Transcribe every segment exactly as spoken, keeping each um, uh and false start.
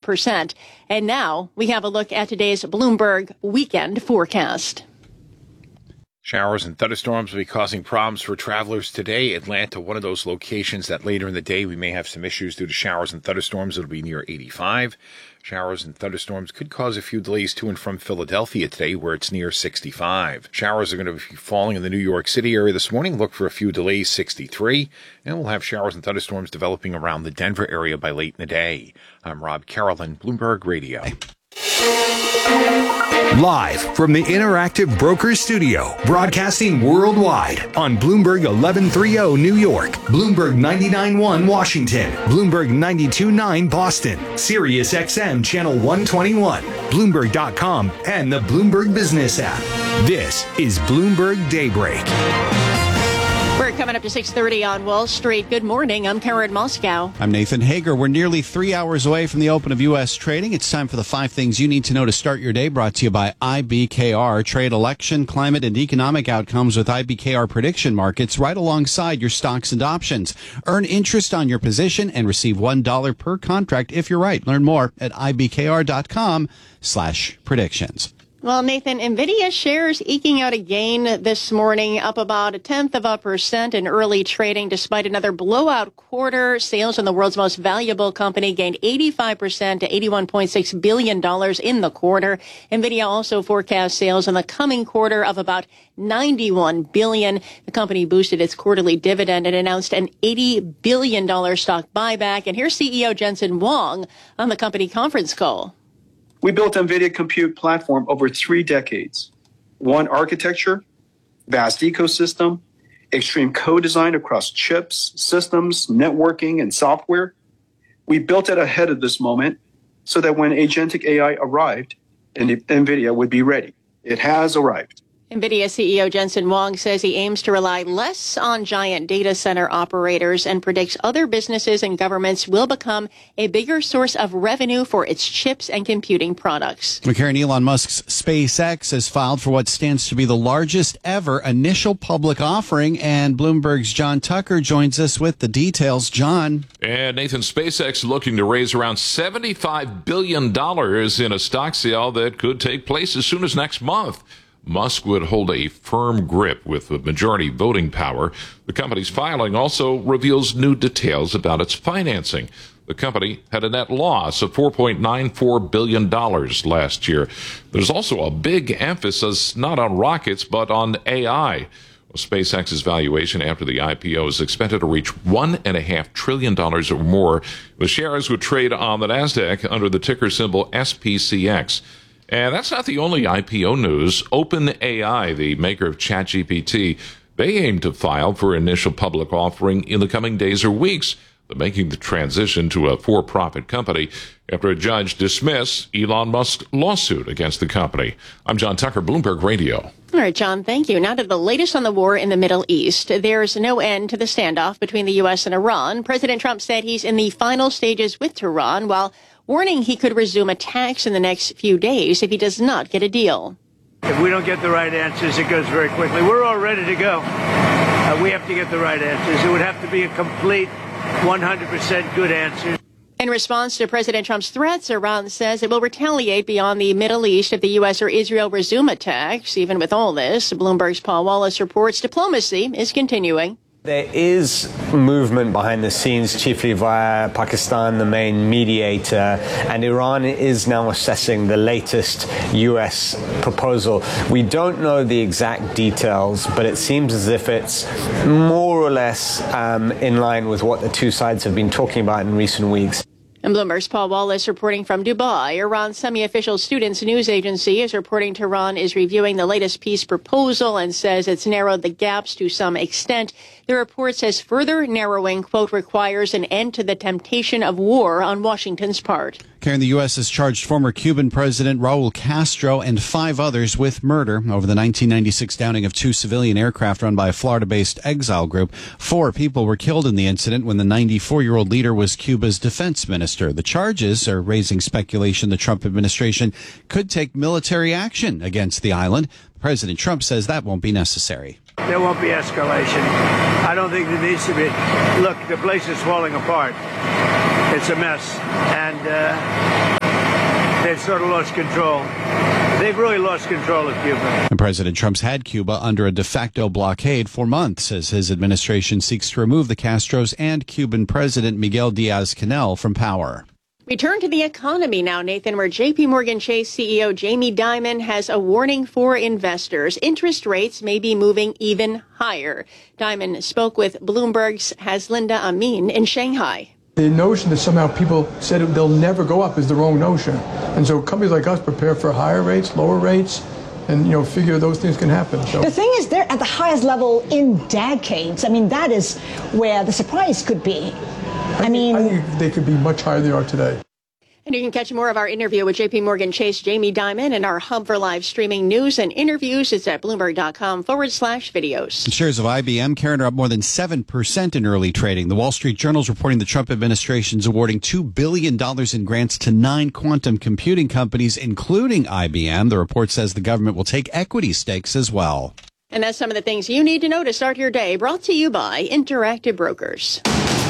percent. And now we have a look at today's Bloomberg weekend forecast. Showers and thunderstorms will be causing problems for travelers today. Atlanta, one of those locations that later in the day we may have some issues due to showers and thunderstorms. It'll be near eighty-five. Showers and thunderstorms could cause a few delays to and from Philadelphia today, where it's near sixty-five. Showers are going to be falling in the New York City area this morning. Look for a few delays, sixty-three. And we'll have showers and thunderstorms developing around the Denver area by late in the day. I'm Rob Carolyn, Bloomberg Radio. Live from the Interactive Brokers Studio, broadcasting worldwide on Bloomberg eleven thirty New York, Bloomberg ninety-nine point one Washington, Bloomberg ninety-two point nine Boston, Sirius X M Channel one twenty-one, Bloomberg dot com, and the Bloomberg Business app. This is Bloomberg Daybreak. We're coming up to six thirty on Wall Street. Good morning. I'm Karen Moscow. I'm Nathan Hager. We're nearly three hours away from the open of U S trading. It's time for the five things you need to know to start your day, brought to you by I B K R. Trade election, climate, and economic outcomes with I B K R prediction markets right alongside your stocks and options. Earn interest on your position and receive one dollar per contract if you're right. Learn more at ibkr.com slash predictions. Well, Nathan, NVIDIA shares eking out a gain this morning, up about a tenth of a percent in early trading, despite another blowout quarter. Sales in the world's most valuable company gained eighty-five percent to eighty-one point six billion dollars in the quarter. NVIDIA also forecasts sales in the coming quarter of about ninety-one billion dollars. The company boosted its quarterly dividend and announced an eighty billion dollars stock buyback. And here's C E O Jensen Huang on the company conference call. We built NVIDIA Compute Platform over three decades. One architecture, vast ecosystem, extreme co-design across chips, systems, networking, and software. We built it ahead of this moment so that when agentic A I arrived, NVIDIA would be ready. It has arrived. NVIDIA C E O Jensen Huang says he aims to rely less on giant data center operators and predicts other businesses and governments will become a bigger source of revenue for its chips and computing products. Karen, Elon Musk's SpaceX has filed for what stands to be the largest ever initial public offering, and Bloomberg's John Tucker joins us with the details. John. And Nathan, SpaceX looking to raise around seventy-five billion dollars in a stock sale that could take place as soon as next month. Musk would hold a firm grip with the majority voting power. The company's filing also reveals new details about its financing. The company had a net loss of four point nine four billion dollars last year. There's also a big emphasis not on rockets, but on A I. Well, SpaceX's valuation after the I P O is expected to reach one point five trillion dollars or more. The shares would trade on the NASDAQ under the ticker symbol S P C X. And that's not the only I P O news. OpenAI, the maker of ChatGPT, they aim to file for initial public offering in the coming days or weeks. They're making the transition to a for-profit company after a judge dismissed Elon Musk's lawsuit against the company. I'm John Tucker, Bloomberg Radio. All right, John, thank you. Now to the latest on the war in the Middle East. There's no end to the standoff between the U S and Iran. President Trump said he's in the final stages with Tehran, while warning he could resume attacks in the next few days if he does not get a deal. If we don't get the right answers, it goes very quickly. We're all ready to go. Uh, we have to get the right answers. It would have to be a complete one hundred percent good answer. In response to President Trump's threats, Iran says it will retaliate beyond the Middle East if the U S or Israel resume attacks. Even with all this, Bloomberg's Paul Wallace reports diplomacy is continuing. There is movement behind the scenes, chiefly via Pakistan, the main mediator, and Iran is now assessing the latest U S proposal. We don't know the exact details, but it seems as if it's more or less um, in line with what the two sides have been talking about in recent weeks. And Bloomberg's Paul Wallace reporting from Dubai. Iran's semi-official Students News Agency is reporting Tehran is reviewing the latest peace proposal and says it's narrowed the gaps to some extent. The report says further narrowing, quote, requires an end to the temptation of war on Washington's part. Karen, the U S has charged former Cuban President Raul Castro and five others with murder over the nineteen ninety-six downing of two civilian aircraft run by a Florida-based exile group. Four people were killed in the incident when the ninety-four-year-old leader was Cuba's defense minister. The charges are raising speculation the Trump administration could take military action against the island. President Trump says that won't be necessary. There won't be escalation. I don't think there needs to be. Look, the place is falling apart. It's a mess. And uh, they had sort of lost control. They've really lost control of Cuba. And President Trump's had Cuba under a de facto blockade for months as his administration seeks to remove the Castros and Cuban President Miguel Diaz-Canel from power. We turn to the economy now, Nathan, where J P Morgan Chase C E O Jamie Dimon has a warning for investors. Interest rates may be moving even higher. Dimon spoke with Bloomberg's Haslinda Amin in Shanghai. The notion that somehow people said they'll never go up is the wrong notion. And so companies like us prepare for higher rates, lower rates, and, you know, figure those things can happen. So. The thing is, they're at the highest level in decades. I mean, that is where the surprise could be. I, I mean, think, I think they could be much higher than they are today. And you can catch more of our interview with J P Morgan Chase Jamie Dimon and our hub for live streaming news and interviews. It's at Bloomberg.com forward slash videos. Shares of I B M, Karen, are up more than seven percent in early trading. The Wall Street Journal is reporting the Trump administration is awarding two billion dollars in grants to nine quantum computing companies, including I B M. The report says the government will take equity stakes as well. And that's some of the things you need to know to start your day. Brought to you by Interactive Brokers.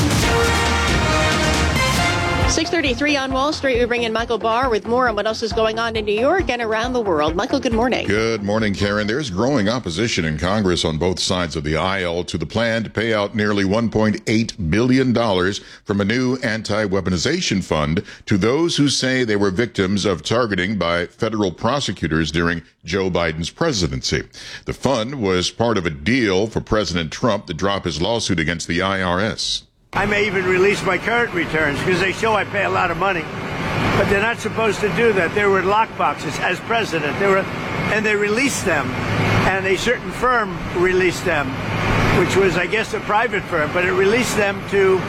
six thirty-three on Wall Street. We bring in Michael Barr with more on what else is going on in New York and around the world. Michael, good morning. Good morning, Karen. There's growing opposition in Congress on both sides of the aisle to the plan to pay out nearly one point eight billion dollars from a new anti-weaponization fund to those who say they were victims of targeting by federal prosecutors during Joe Biden's presidency. The fund was part of a deal for President Trump to drop his lawsuit against the I R S. I may even release my current returns because they show I pay a lot of money. But they're not supposed to do that. They were in lockboxes as president. They were, and they released them. And a certain firm released them, which was, I guess, a private firm. But it released them to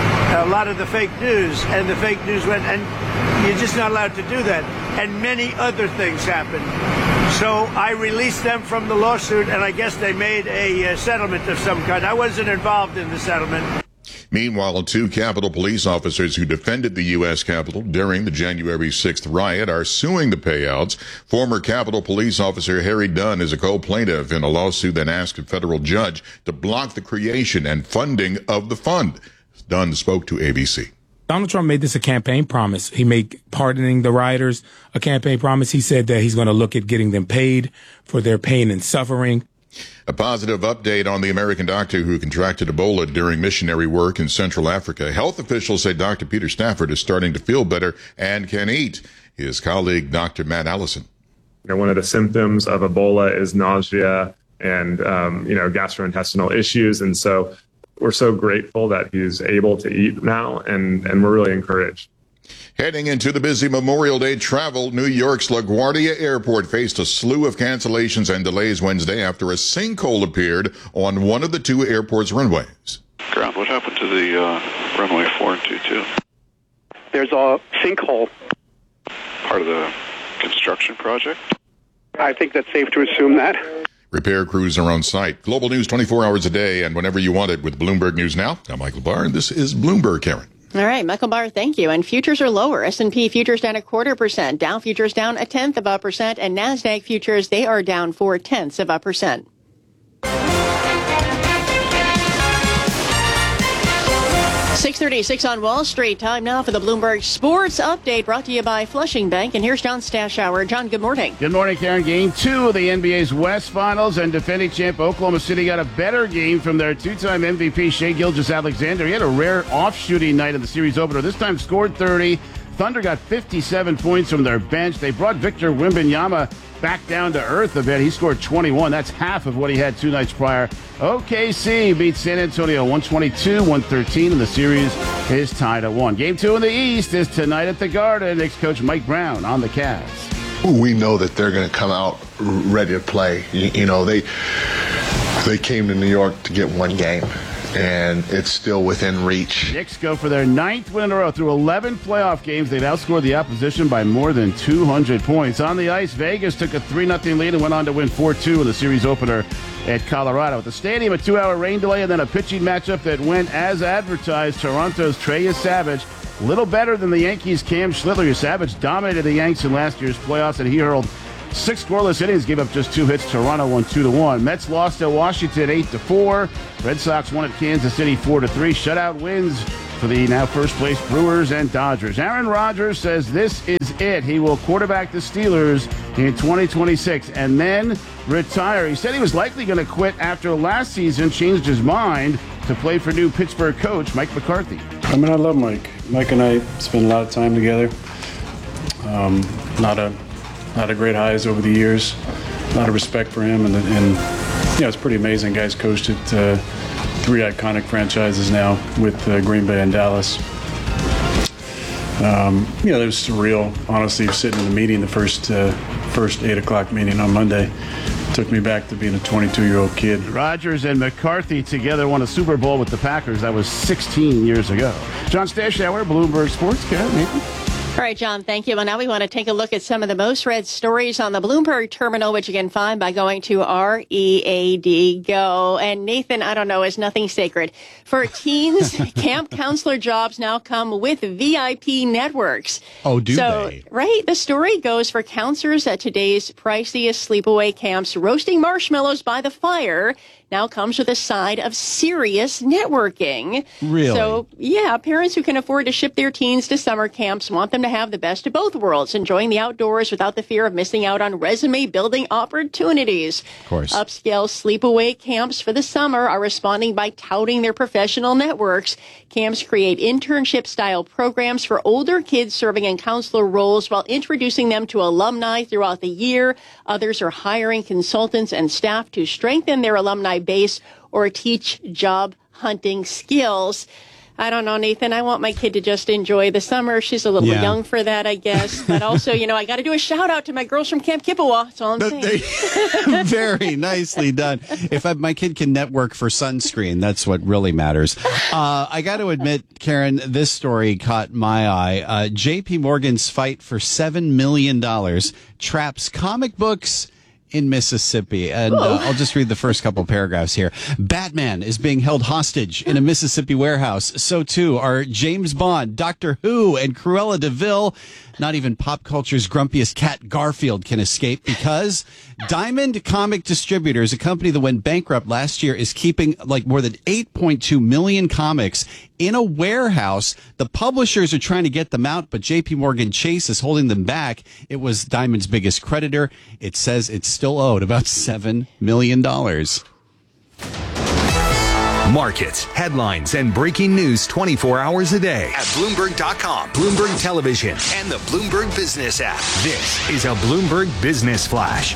a lot of the fake news. And the fake news went, and you're just not allowed to do that. And many other things happened. So I released them from the lawsuit, and I guess they made a uh, settlement of some kind. I wasn't involved in the settlement. Meanwhile, two Capitol Police officers who defended the U S Capitol during the January sixth riot are suing the payouts. Former Capitol Police officer Harry Dunn is a co-plaintiff in a lawsuit that asked a federal judge to block the creation and funding of the fund. Dunn spoke to A B C. Donald Trump made this a campaign promise. He made pardoning the rioters a campaign promise. He said that he's going to look at getting them paid for their pain and suffering. A positive update on the American doctor who contracted Ebola during missionary work in Central Africa. Health officials say Doctor Peter Stafford is starting to feel better and can eat. His colleague, Doctor Matt Allison. You know, one of the symptoms of Ebola is nausea and, um, you know, gastrointestinal issues. And so we're so grateful that he's able to eat now, and, and we're really encouraged. Heading into the busy Memorial Day travel, New York's LaGuardia Airport faced a slew of cancellations and delays Wednesday after a sinkhole appeared on one of the two airport's runways. Ground, what happened to the uh, runway four and two two? There's a sinkhole. Part of the construction project? I think that's safe to assume that. Repair crews are on site. Global news twenty-four hours a day and whenever you want it with Bloomberg News Now. I'm Michael Barr, and this is Bloomberg, Karen. All right, Michael Barr, thank you. And futures are lower. S and P futures down a quarter percent. Dow futures down a tenth of a percent. And NASDAQ futures, they are down four tenths of a percent. six thirty-six on Wall Street. Time now for the Bloomberg Sports Update, brought to you by Flushing Bank. And here's John Stashower. John, good morning. Good morning, Karen. Game two of the N B A's West Finals, and defending champ Oklahoma City got a better game from their two-time M V P Shai Gilgeous-Alexander. He had a rare off-shooting night in the series opener. This time scored thirty. Thunder got fifty-seven points from their bench. They brought Victor Wembanyama back down to earth a bit. He scored twenty-one. That's half of what he had two nights prior. O K C beats San Antonio one twenty-two one thirteen, and the series is tied at one. Game two in the East is tonight at the Garden. Knicks coach Mike Brown on the Cavs. We know that they're going to come out ready to play. You, you know, they they came to New York to get one game, and it's still within reach. Knicks go for their ninth win in a row. Through eleven playoff games, they've outscored the opposition by more than two hundred points. On the ice, Vegas took a three nothing lead and went on to win four two in the series opener at Colorado. At the stadium, a two-hour rain delay and then a pitching matchup that went as advertised. Toronto's Trey Savage, a little better than the Yankees' Cam Schlittler. Savage dominated the Yanks in last year's playoffs, and he hurled six scoreless innings, gave up just two hits. Toronto won two to one. Mets lost at Washington eight to four. Red Sox won at Kansas City four to three. Shutout wins for the now first-place Brewers and Dodgers. Aaron Rodgers says this is it. He will quarterback the Steelers in twenty twenty-six and then retire. He said he was likely going to quit after last season, changed his mind to play for new Pittsburgh coach Mike McCarthy. I mean, I love Mike. Mike and I spend a lot of time together. Um, a lot of, lot of great highs over the years. A lot of respect for him, and, and you know, it's pretty amazing. Guys coached at uh, three iconic franchises now with uh, Green Bay and Dallas. Um, you know, it was surreal, honestly, sitting in the meeting, the first uh, first eight o'clock meeting on Monday. Took me back to being a twenty-two-year-old kid. Rodgers and McCarthy together won a Super Bowl with the Packers. That was sixteen years ago. John Stashower, Bloomberg Sports. Karen, Nathan. All right, John, thank you. Well, now we want to take a look at some of the most read stories on the Bloomberg terminal, which you can find by going to R E A D Go. And Nathan, I don't know, is nothing sacred. For teens, camp counselor jobs now come with V I P networks. Oh, do so, they? Right. The story goes for counselors at today's priciest sleepaway camps, roasting marshmallows by the fire now comes with a side of serious networking. Really? So, yeah, parents who can afford to ship their teens to summer camps want them to have the best of both worlds, enjoying the outdoors without the fear of missing out on resume-building opportunities. Of course. Upscale sleepaway camps for the summer are responding by touting their professional networks. Camps create internship-style programs for older kids serving in counselor roles while introducing them to alumni throughout the year. Others are hiring consultants and staff to strengthen their alumni base or teach job hunting skills. I don't know, Nathan. I want my kid to just enjoy the summer. She's a little Yeah. young for that, I guess. But also, you know, I got to do a shout out to my girls from Camp Kippawa. That's all I'm saying. Very nicely done. If I, my kid can network for sunscreen, that's what really matters. Uh, I got to admit, Karen, this story caught my eye. Uh, J P Morgan's fight for seven million dollars traps comic books in Mississippi. And uh, I'll just read the first couple paragraphs here. Batman is being held hostage in a Mississippi warehouse. So too are James Bond, Doctor Who, and Cruella de Vil. Not even pop culture's grumpiest cat Garfield can escape because Diamond Comic Distributors, a company that went bankrupt last year, is keeping like more than eight point two million comics in a warehouse. The publishers are trying to get them out, but J P Morgan Chase is holding them back. It was Diamond's biggest creditor. It says it's still owed about seven million dollars. Markets, headlines, and breaking news twenty-four hours a day at Bloomberg dot com, Bloomberg Television, and the Bloomberg Business app. This is a Bloomberg Business Flash.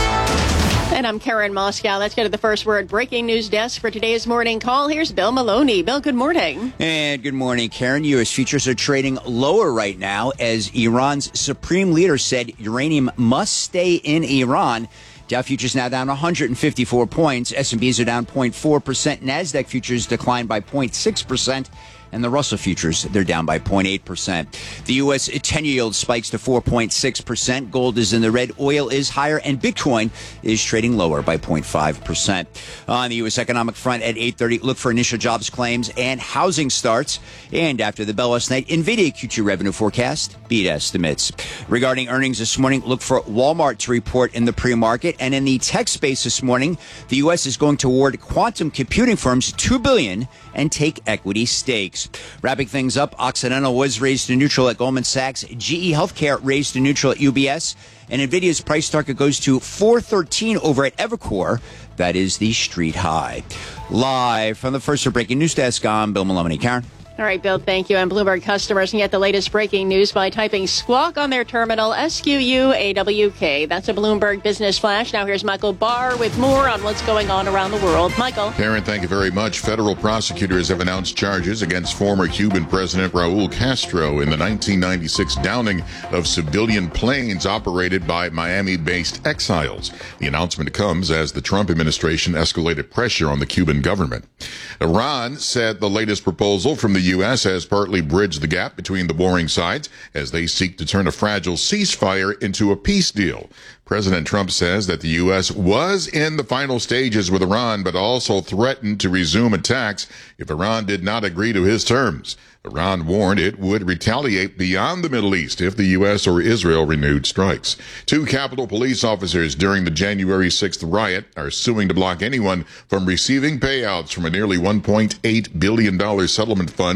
And I'm Karen Moscow. Let's go to the first word breaking news desk for today's morning call. Here's Bill Maloney. Bill, good morning. And good morning, Karen. U S futures are trading lower right now as Iran's supreme leader said uranium must stay in Iran. Dow futures now down one hundred fifty-four points. S and P's are down zero point four percent. NASDAQ futures declined by zero point six percent. And the Russell futures, they're down by zero point eight percent. The U S ten-year yield spikes to four point six percent. Gold is in the red. Oil is higher. And Bitcoin is trading lower by zero point five percent. On the U S economic front at eight thirty, look for initial jobs claims and housing starts. And after the bell last night, NVIDIA Q two revenue forecast beat estimates. Regarding earnings this morning, look for Walmart to report in the pre-market. And in the tech space this morning, the U S is going to award quantum computing firms two billion dollars and take equity stakes. Wrapping things up, Occidental was raised to neutral at Goldman Sachs. G E Healthcare raised to neutral at U B S. And NVIDIA's price target goes to four thirteen over at Evercore. That is the street high. Live from the first breaking news desk, I'm Bill Maloney. Karen? All right, Bill, thank you. And Bloomberg customers can get the latest breaking news by typing squawk on their terminal, S Q U A W K. That's a Bloomberg Business Flash. Now here's Michael Barr with more on what's going on around the world. Michael. Karen, thank you very much. Federal prosecutors have announced charges against former Cuban President Raul Castro in the nineteen ninety-six downing of civilian planes operated by Miami-based exiles. The announcement comes as the Trump administration escalated pressure on the Cuban government. Iran said the latest proposal from the U S has partly bridged the gap between the warring sides as they seek to turn a fragile ceasefire into a peace deal. President Trump says that the U S was in the final stages with Iran, but also threatened to resume attacks if Iran did not agree to his terms. Iran warned it would retaliate beyond the Middle East if the U S or Israel renewed strikes. Two Capitol police officers during the January sixth riot are suing to block anyone from receiving payouts from a nearly one point eight billion dollars settlement fund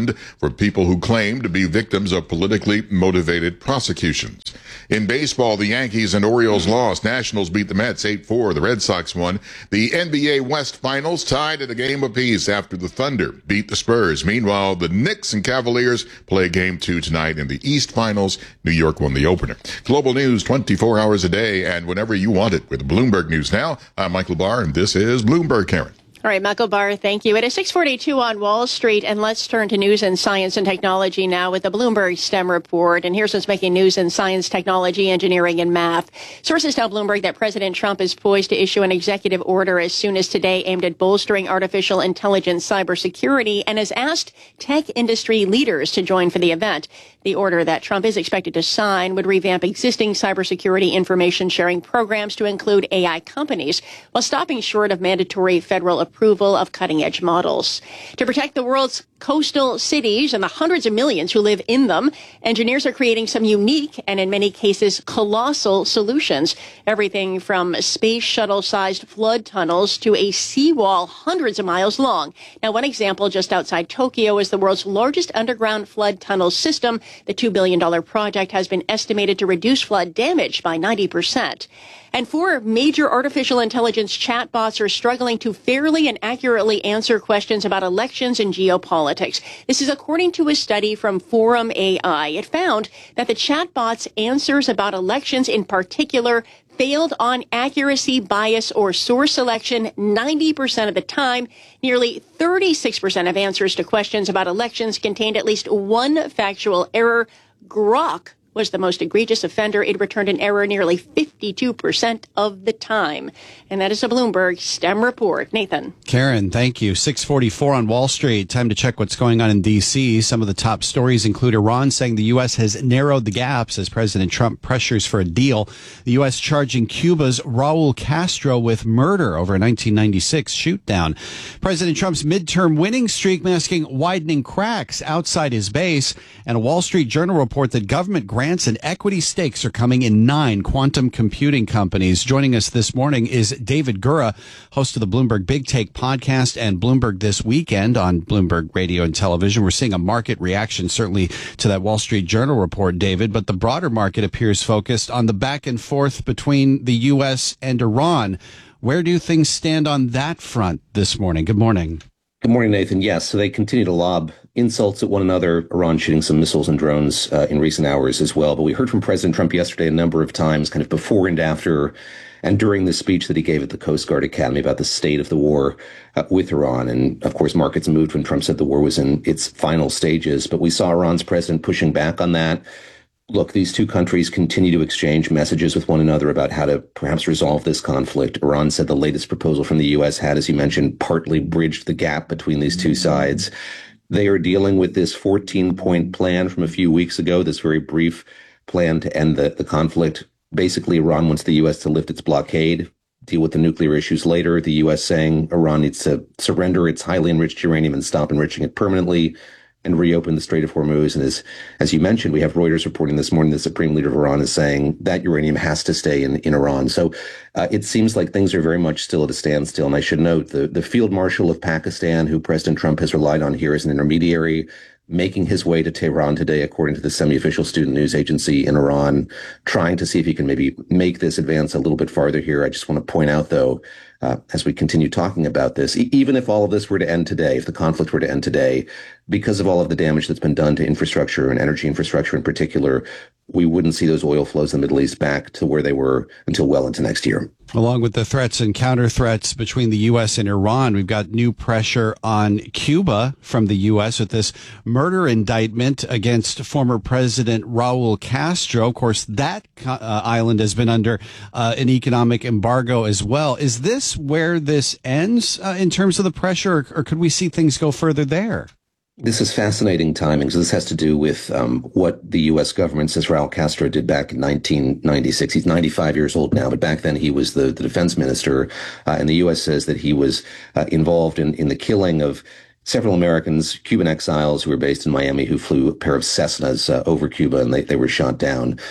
fund for people who claim to be victims of politically motivated prosecutions. In baseball, the Yankees and Orioles lost. Nationals beat the Mets eight four. The Red Sox won. The N B A West Finals tied at a game apiece after the Thunder beat the Spurs. Meanwhile, the Knicks and Cavaliers play game two tonight in the East Finals. New York won the opener. Global news twenty-four hours a day and whenever you want it with Bloomberg News Now. I'm Michael Barr, and this is Bloomberg, Karen. All right, Michael Barr, thank you. It is six forty-two on Wall Street, and let's turn to news and science and technology now with the Bloomberg STEM report. And here's what's making news in science, technology, engineering, and math. Sources tell Bloomberg that President Trump is poised to issue an executive order as soon as today aimed at bolstering artificial intelligence cybersecurity and has asked tech industry leaders to join for the event. The order that Trump is expected to sign would revamp existing cybersecurity information sharing programs to include A I companies while stopping short of mandatory federal approval of cutting-edge models. To protect the world's coastal cities and the hundreds of millions who live in them, engineers are creating some unique and in many cases colossal solutions. Everything from space shuttle-sized flood tunnels to a seawall hundreds of miles long. Now, one example just outside Tokyo is the world's largest underground flood tunnel system. The two billion dollars project has been estimated to reduce flood damage by ninety percent. And four major artificial intelligence chatbots are struggling to fairly and accurately answer questions about elections and geopolitics. This is according to a study from Forum A I. It found that the chatbots' answers about elections in particular failed on accuracy, bias, or source selection ninety percent of the time. Nearly thirty-six percent of answers to questions about elections contained at least one factual error. Grok was the most egregious offender. It returned an error nearly fifty-two percent of the time. And that is a Bloomberg STEM report. Nathan. Karen, thank you. six forty-four on Wall Street. Time to check what's going on in D C. Some of the top stories include Iran saying the U S has narrowed the gaps as President Trump pressures for a deal. The U S charging Cuba's Raul Castro with murder over a nineteen ninety-six shoot-down. President Trump's midterm winning streak masking widening cracks outside his base. And a Wall Street Journal report that government grants and equity stakes are coming in nine quantum computing companies. Joining us this morning is David Gura, host of the Bloomberg Big Take podcast and Bloomberg This Weekend on Bloomberg Radio and Television. We're seeing a market reaction, certainly, to that Wall Street Journal report, David, but the broader market appears focused on the back and forth between the U S and Iran. Where do things stand on that front this morning? Good morning. Good morning, Nathan. Yes, so they continue to lob insults at one another. Iran shooting some missiles and drones uh, in recent hours as well. But we heard from President Trump yesterday a number of times, kind of before and after and during the speech that he gave at the Coast Guard Academy about the state of the war uh, with Iran. And of course, markets moved when Trump said the war was in its final stages. But we saw Iran's president pushing back on that. Look, these two countries continue to exchange messages with one another about how to perhaps resolve this conflict. Iran said the latest proposal from the U S had, as you mentioned, partly bridged the gap between these two sides. They are dealing with this fourteen-point plan from a few weeks ago, this very brief plan to end the, the conflict. Basically, Iran wants the U S to lift its blockade, deal with the nuclear issues later. The U S saying Iran needs to surrender its highly enriched uranium and stop enriching it permanently and reopen the Strait of Hormuz. And as, as you mentioned, we have Reuters reporting this morning the Supreme Leader of Iran is saying that uranium has to stay in, in Iran. So uh, it seems like things are very much still at a standstill. And I should note the, the Field Marshal of Pakistan, who President Trump has relied on here as an intermediary, making his way to Tehran today, according to the semi-official student news agency in Iran, trying to see if he can maybe make this advance a little bit farther here. I just want to point out, though, uh, as we continue talking about this, e- even if all of this were to end today, if the conflict were to end today, because of all of the damage that's been done to infrastructure and energy infrastructure in particular, we wouldn't see those oil flows in the Middle East back to where they were until well into next year. Along with the threats and counter threats between the U S and Iran, we've got new pressure on Cuba from the U S with this murder indictment against former President Raul Castro. Of course, that uh, island has been under uh, an economic embargo as well. Is this where this ends uh, in terms of the pressure, or, or could we see things go further there? This is fascinating timing. So this has to do with um, what the U S government says Raul Castro did back in nineteen ninety-six. He's ninety-five years old now, but back then he was the, the defense minister. Uh, and the U S says that he was uh, involved in, in the killing of several Americans, Cuban exiles who were based in Miami, who flew a pair of Cessnas uh, over Cuba, and they, they were shot down.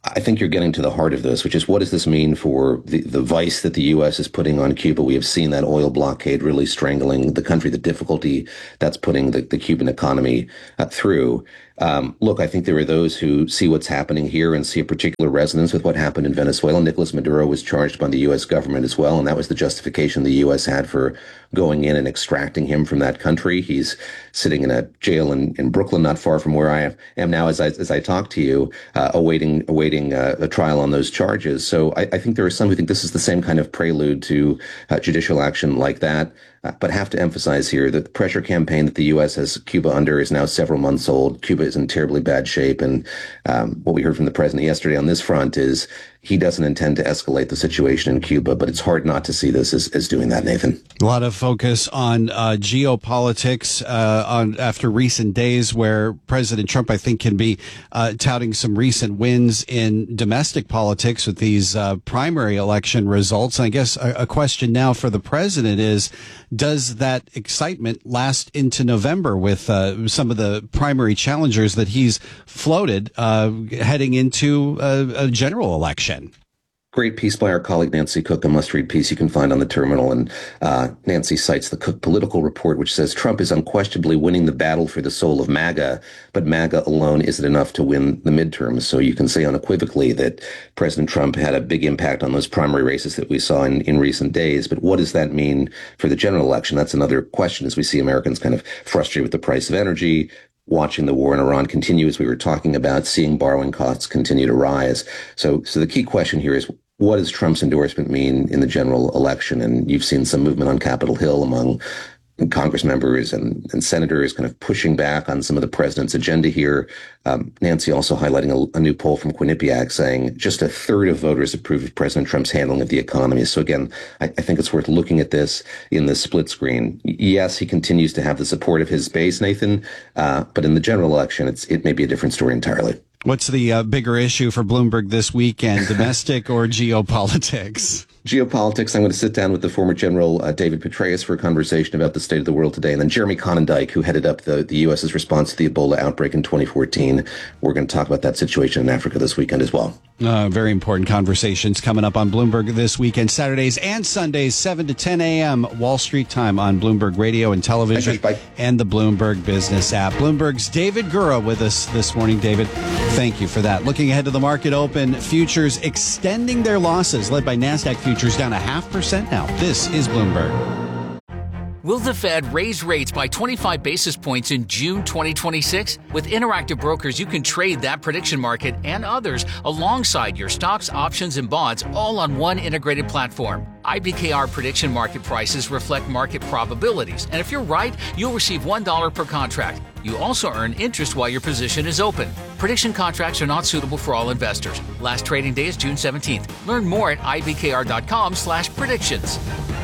I think you're getting to the heart of this, which is what does this mean for the, the vice that the U S is putting on Cuba? We have seen that oil blockade really strangling the country, the difficulty that's putting the, the Cuban economy uh, through. Um, look, I think there are those who see what's happening here and see a particular resonance with what happened in Venezuela. Nicolas Maduro was charged by the U S government as well, and that was the justification the U S had for going in and extracting him from that country. He's sitting in a jail in, in Brooklyn, not far from where I am now as I, as I talk to you, uh, awaiting awaiting uh, a trial on those charges. So I, I think there are some who think this is the same kind of prelude to uh, judicial action like that. Uh, but have to emphasize here that the pressure campaign that the U S has Cuba under is now several months old. Cuba is in terribly bad shape. And um, what we heard from the president yesterday on this front is he doesn't intend to escalate the situation in Cuba, but it's hard not to see this as, as doing that, Nathan. A lot of focus on uh, geopolitics uh, on after recent days where President Trump, I think, can be uh, touting some recent wins in domestic politics with these uh, primary election results. And I guess a, a question now for the president is, does that excitement last into November with uh, some of the primary challengers that he's floated uh, heading into a, a general election? Great piece by our colleague Nancy Cook, a must-read piece you can find on the Terminal. And uh, Nancy cites the Cook Political Report, which says Trump is unquestionably winning the battle for the soul of MAGA, but MAGA alone isn't enough to win the midterms. So you can say unequivocally that President Trump had a big impact on those primary races that we saw in, in recent days. But what does that mean for the general election? That's another question as we see Americans kind of frustrated with the price of energy, watching the war in Iran continue, as we were talking about, seeing borrowing costs continue to rise. So, so the key question here is, what does Trump's endorsement mean in the general election? And you've seen some movement on Capitol Hill among Congress members and, and senators kind of pushing back on some of the president's agenda here. Um, Nancy also highlighting a, a new poll from Quinnipiac saying just a third of voters approve of President Trump's handling of the economy. So again, I, I think it's worth looking at this in the split screen. Yes, he continues to have the support of his base, Nathan, uh, but in the general election, it's it may be a different story entirely. What's the uh, bigger issue for Bloomberg this weekend, domestic or geopolitics? Geopolitics. I'm going to sit down with the former General uh, David Petraeus for a conversation about the state of the world today. And then Jeremy Conondike, who headed up the, the U S's response to the Ebola outbreak in twenty fourteen. We're going to talk about that situation in Africa this weekend as well. Uh, very important conversations coming up on Bloomberg this weekend, Saturdays and Sundays, seven to ten a.m. Wall Street time on Bloomberg Radio and Television and the Bloomberg Business app. Bloomberg's David Gura with us this morning. David, thank you for that. Looking ahead to the market open, futures extending their losses, led by NASDAQ futures down a half percent now. This is Bloomberg. Will the Fed raise rates by twenty-five basis points in June twenty twenty-six? With Interactive Brokers, you can trade that prediction market and others alongside your stocks, options, and bonds all on one integrated platform. I B K R prediction market prices reflect market probabilities, and if you're right, you'll receive one dollar per contract. You also earn interest while your position is open. Prediction contracts are not suitable for all investors. Last trading day is June seventeenth. Learn more at I B K R dot com slash predictions.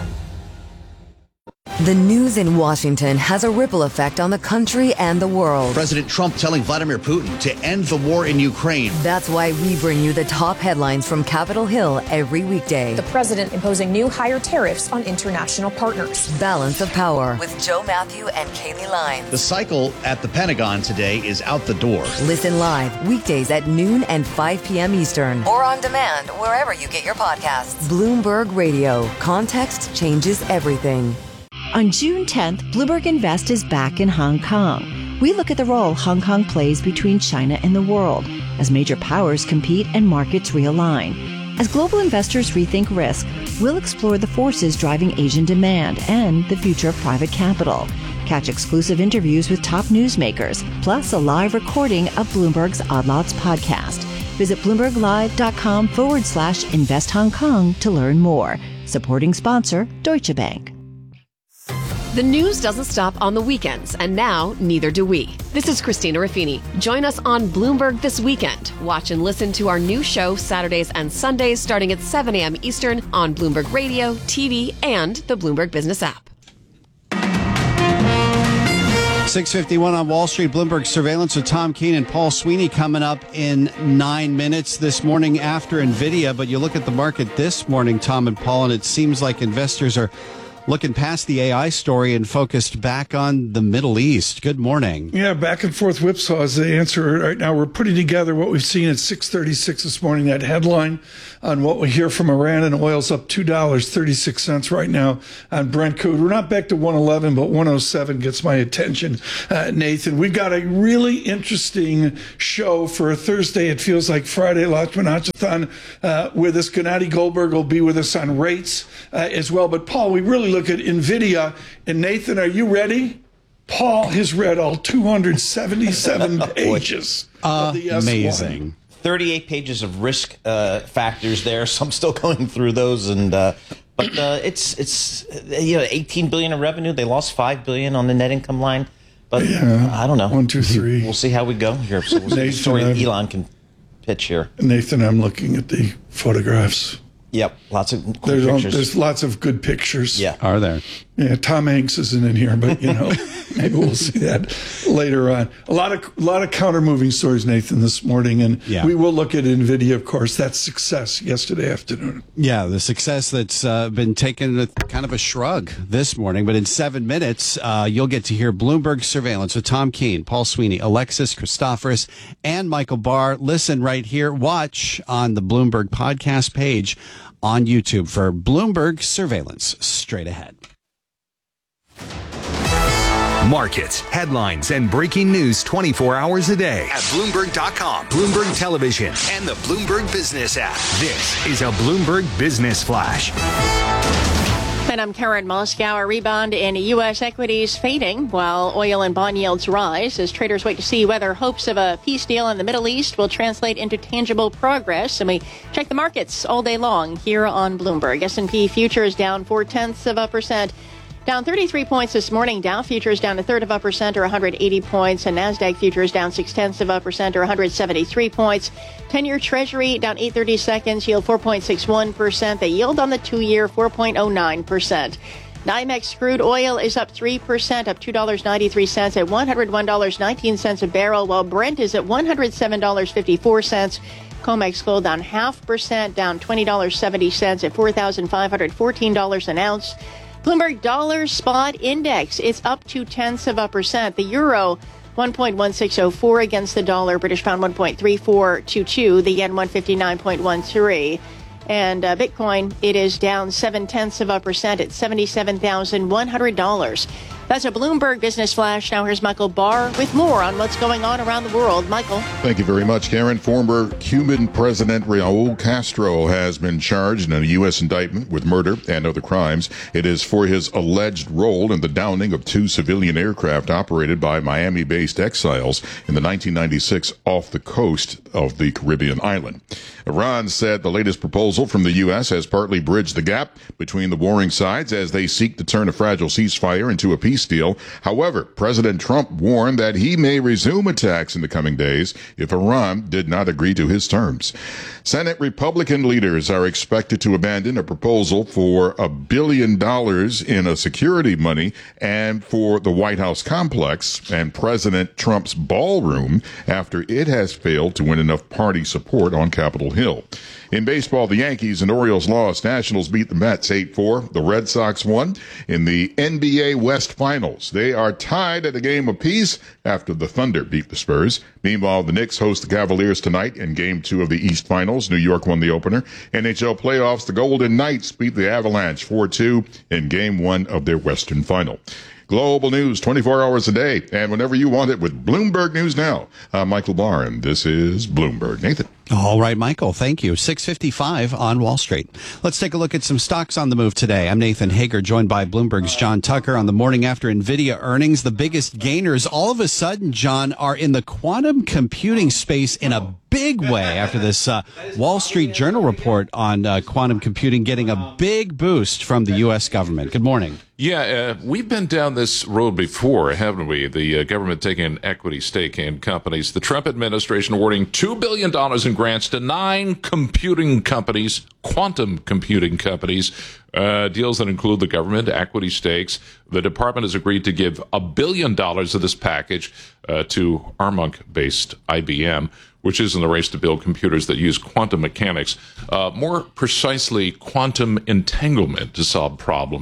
The news in Washington has a ripple effect on the country and the world. President Trump telling Vladimir Putin to end the war in Ukraine. That's why we bring you the top headlines from Capitol Hill every weekday. The president imposing new higher tariffs on international partners. Balance of Power with Joe Matthew and Kaylee Lyons. The cycle at the Pentagon today is out the door. Listen live weekdays at noon and five p.m. Eastern. Or on demand wherever you get your podcasts. Bloomberg Radio. Context changes everything. On June tenth, Bloomberg Invest is back in Hong Kong. We look at the role Hong Kong plays between China and the world as major powers compete and markets realign. As global investors rethink risk, we'll explore the forces driving Asian demand and the future of private capital. Catch exclusive interviews with top newsmakers, plus a live recording of Bloomberg's Odd Lots podcast. Visit BloombergLive.com forward slash Invest Hong Kong to learn more. Supporting sponsor, Deutsche Bank. The news doesn't stop on the weekends, and now neither do we. This is Christina Raffini. Join us on Bloomberg this weekend. Watch and listen to our new show Saturdays and Sundays starting at seven a.m. Eastern on Bloomberg Radio, T V, and the Bloomberg Business app. six fifty-one on Wall Street. Bloomberg Surveillance with Tom Keene and Paul Sweeney coming up in nine minutes this morning after NVIDIA. But you look at the market this morning, Tom and Paul, and it seems like investors are looking past the A I story and focused back on the Middle East. Good morning. Yeah, back and forth whipsaw is the answer right now. We're putting together what we've seen at six thirty-six this morning, that headline on what we hear from Iran, and oil's up two dollars and thirty-six cents right now on Brent crude. We're not back to one eleven, but one oh seven gets my attention, uh, Nathan. We've got a really interesting show for a Thursday. It feels like Friday. Lachman Achathon uh, with us. Gennady Goldberg will be with us on rates uh, as well. But, Paul, we really look at NVIDIA. And, Nathan, are you ready? Paul has read all two hundred seventy-seven pages of the S one. Amazing. thirty-eight pages of risk uh, factors there. So I'm still going through those, and uh, but uh, it's it's you know eighteen billion in revenue. They lost five billion on the net income line, but yeah, I don't know. One, two, three. We'll see how we go here. So we'll see the story I'm, Elon can pitch here. Nathan, I'm looking at the photographs. Yep, lots of cool there's, pictures. There's lots of good pictures. Yeah, are there? Yeah, Tom Hanks isn't in here, but you know, maybe we'll see that later on. A lot of a lot of counter moving stories, Nathan, this morning, and yeah. we will look at NVIDIA, of course. That success yesterday afternoon. Yeah, the success that's uh, been taken with kind of a shrug this morning. But in seven minutes, uh, you'll get to hear Bloomberg Surveillance with Tom Keene, Paul Sweeney, Alexis Christoforous, and Michael Barr. Listen right here. Watch on the Bloomberg podcast page on YouTube for Bloomberg Surveillance. Straight ahead. Markets, headlines, and breaking news twenty-four hours a day at Bloomberg dot com, Bloomberg Television, and the Bloomberg Business app. This is a Bloomberg Business Flash. And I'm Karen Moscow. A rebound in U S equities fading while oil and bond yields rise as traders wait to see whether hopes of a peace deal in the Middle East will translate into tangible progress. And we check the markets all day long here on Bloomberg. S and P futures down four-tenths of a percent. Down thirty-three points this morning. Dow futures down a third of a percent or one hundred eighty points. And NASDAQ futures down six-tenths of a percent or one hundred seventy-three points. ten-year Treasury down eight thirty-seconds, yield four point six one percent. The yield on the two-year, four point oh nine percent. NYMEX crude oil is up three percent, up two dollars and ninety-three cents at one hundred one dollars and nineteen cents a barrel, while Brent is at one hundred seven dollars and fifty-four cents. COMEX gold down half percent, down twenty dollars and seventy cents at four thousand five hundred fourteen dollars an ounce. Bloomberg Dollar Spot Index is up two-tenths of a percent. The euro, one point one six oh four against the dollar. British pound, one point three four two two. The yen, one fifty-nine point one three. And uh, Bitcoin, it is down seven-tenths of a percent at seventy-seven thousand one hundred dollars. That's a Bloomberg Business Flash. Now here's Michael Barr with more on what's going on around the world. Michael. Thank you very much, Karen. Former Cuban President Raul Castro has been charged in a U S indictment with murder and other crimes. It is for his alleged role in the downing of two civilian aircraft operated by Miami-based exiles in the nineteen ninety-six off the coast of the Caribbean island. Iran said the latest proposal from the U S has partly bridged the gap between the warring sides as they seek to turn a fragile ceasefire into a peace deal. However, President Trump warned that he may resume attacks in the coming days if Iran did not agree to his terms. Senate Republican leaders are expected to abandon a proposal for a billion dollars in a security money and for the White House complex and President Trump's ballroom after it has failed to win enough party support on Capitol Hill. In baseball, the Yankees and Orioles lost. Nationals beat the Mets eight four. The Red Sox won in the N B A West Finals. They are tied at a game apiece after the Thunder beat the Spurs. Meanwhile, the Knicks host the Cavaliers tonight in Game two of the East Finals. New York won the opener. N H L playoffs, the Golden Knights beat the Avalanche four two in Game one of their Western Final. Global news twenty-four hours a day and whenever you want it with Bloomberg News Now. I'm Michael Barr, and this is Bloomberg. Nathan. All right, Michael, thank you. six fifty-five on Wall Street. Let's take a look at some stocks on the move today. I'm Nathan Hager, joined by Bloomberg's John Tucker on the morning after NVIDIA earnings. The biggest gainers all of a sudden, John, are in the quantum computing space in a big way after this uh, Wall Street Journal report on uh, quantum computing getting a big boost from the U S government. Good morning. Yeah, uh, we've been down this road before, haven't we? The uh, government taking an equity stake in companies. The Trump administration awarding two billion dollars in grants to nine computing companies, quantum computing companies, uh, deals that include the government, equity stakes. The department has agreed to give a billion dollars of this package uh, to Armonk-based I B M, which is in the race to build computers that use quantum mechanics, uh, more precisely quantum entanglement to solve problems. Mm.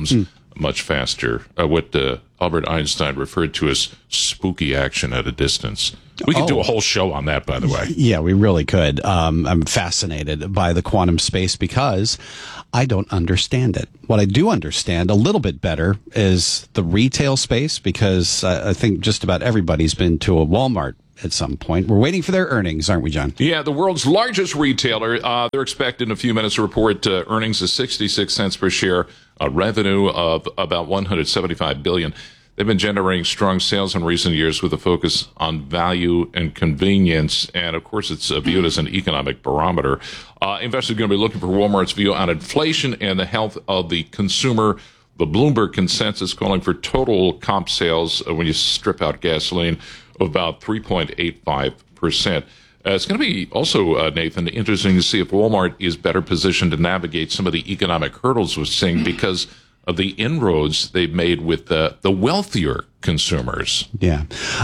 much faster. Uh, what uh, Albert Einstein referred to as spooky action at a distance. We could Oh. do a whole show on that, by the way. Yeah, we really could. Um, I'm fascinated by the quantum space because I don't understand it. What I do understand a little bit better is the retail space, because uh, I think just about everybody's been to a Walmart at some point. We're waiting for their earnings, aren't we, John? Yeah, the world's largest retailer. Uh, they're expected in a few minutes to report uh, earnings of sixty-six cents per share, a revenue of about one hundred seventy-five billion dollars. They've been generating strong sales in recent years with a focus on value and convenience. And, of course, it's uh, viewed as an economic barometer. Uh, investors are going to be looking for Walmart's view on inflation and the health of the consumer. The Bloomberg consensus calling for total comp sales, uh, when you strip out gasoline, of about three point eight five percent. Uh, it's going to be also, uh, Nathan, interesting to see if Walmart is better positioned to navigate some of the economic hurdles we're seeing because of the inroads they've made with the, the wealthier consumers. Yeah.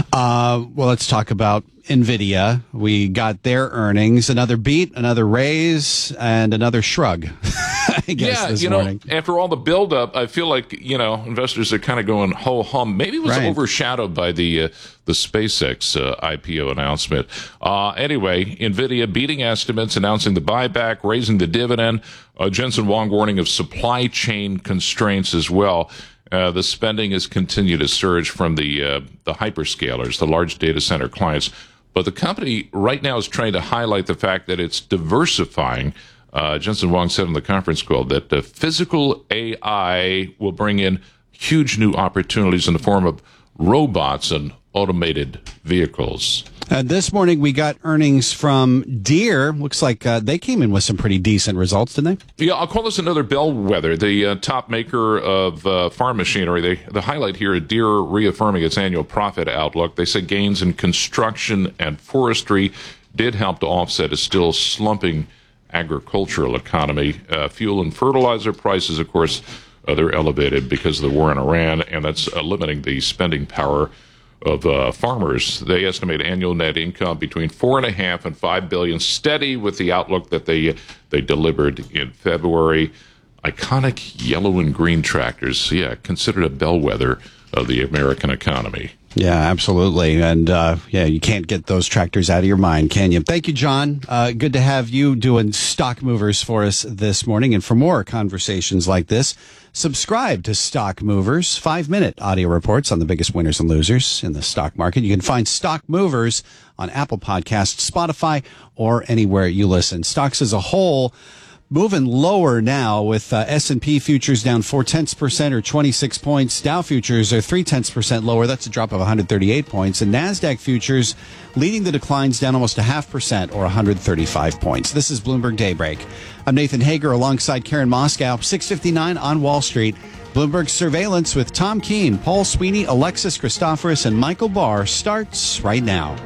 Uh, well, let's talk about NVIDIA. We got their earnings, another beat, another raise, and another shrug, I guess, yeah, this you morning. know, after all the buildup, I feel like, you know, investors are kind of going ho-hum. Maybe it was Right. overshadowed by the uh, the SpaceX uh, I P O announcement. Uh, anyway, NVIDIA beating estimates, announcing the buyback, raising the dividend. Uh, Jensen Huang warning of supply chain constraints as well. Uh, the spending has continued to surge from the uh, the hyperscalers, the large data center clients. But the company right now is trying to highlight the fact that it's diversifying. Uh, Jensen Huang said on the conference call that uh, physical A I will bring in huge new opportunities in the form of robots and automated vehicles. Uh, this morning, we got earnings from Deere. Looks like uh, they came in with some pretty decent results, didn't they? Yeah, I'll call this another bellwether. The uh, top maker of uh, farm machinery. They, the highlight here, Deere reaffirming its annual profit outlook. They said gains in construction and forestry did help to offset a still slumping agricultural economy. Uh, fuel and fertilizer prices, of course, uh, they're elevated because of the war in Iran, and that's uh, limiting the spending power of uh, farmers. They estimate annual net income between four and a half and five billion, steady with the outlook that they they delivered in February. Iconic yellow and green tractors, yeah, considered a bellwether of the American economy. Yeah, absolutely. And, uh, yeah, you can't get those tractors out of your mind, can you? Thank you, John. Uh, good to have you doing Stock Movers for us this morning. And for more conversations like this, subscribe to Stock Movers, five-minute audio reports on the biggest winners and losers in the stock market. You can find Stock Movers on Apple Podcasts, Spotify, or anywhere you listen. Stocks as a whole moving lower now, with uh, S and P futures down four-tenths percent or twenty-six points. Dow futures are three-tenths percent lower. That's a drop of one hundred thirty-eight points. And NASDAQ futures leading the declines, down almost a half percent or one hundred thirty-five points. This is Bloomberg Daybreak. I'm Nathan Hager alongside Karen Moscow, six fifty-nine on Wall Street. Bloomberg Surveillance with Tom Keene, Paul Sweeney, Alexis Christoforous, and Michael Barr starts right now.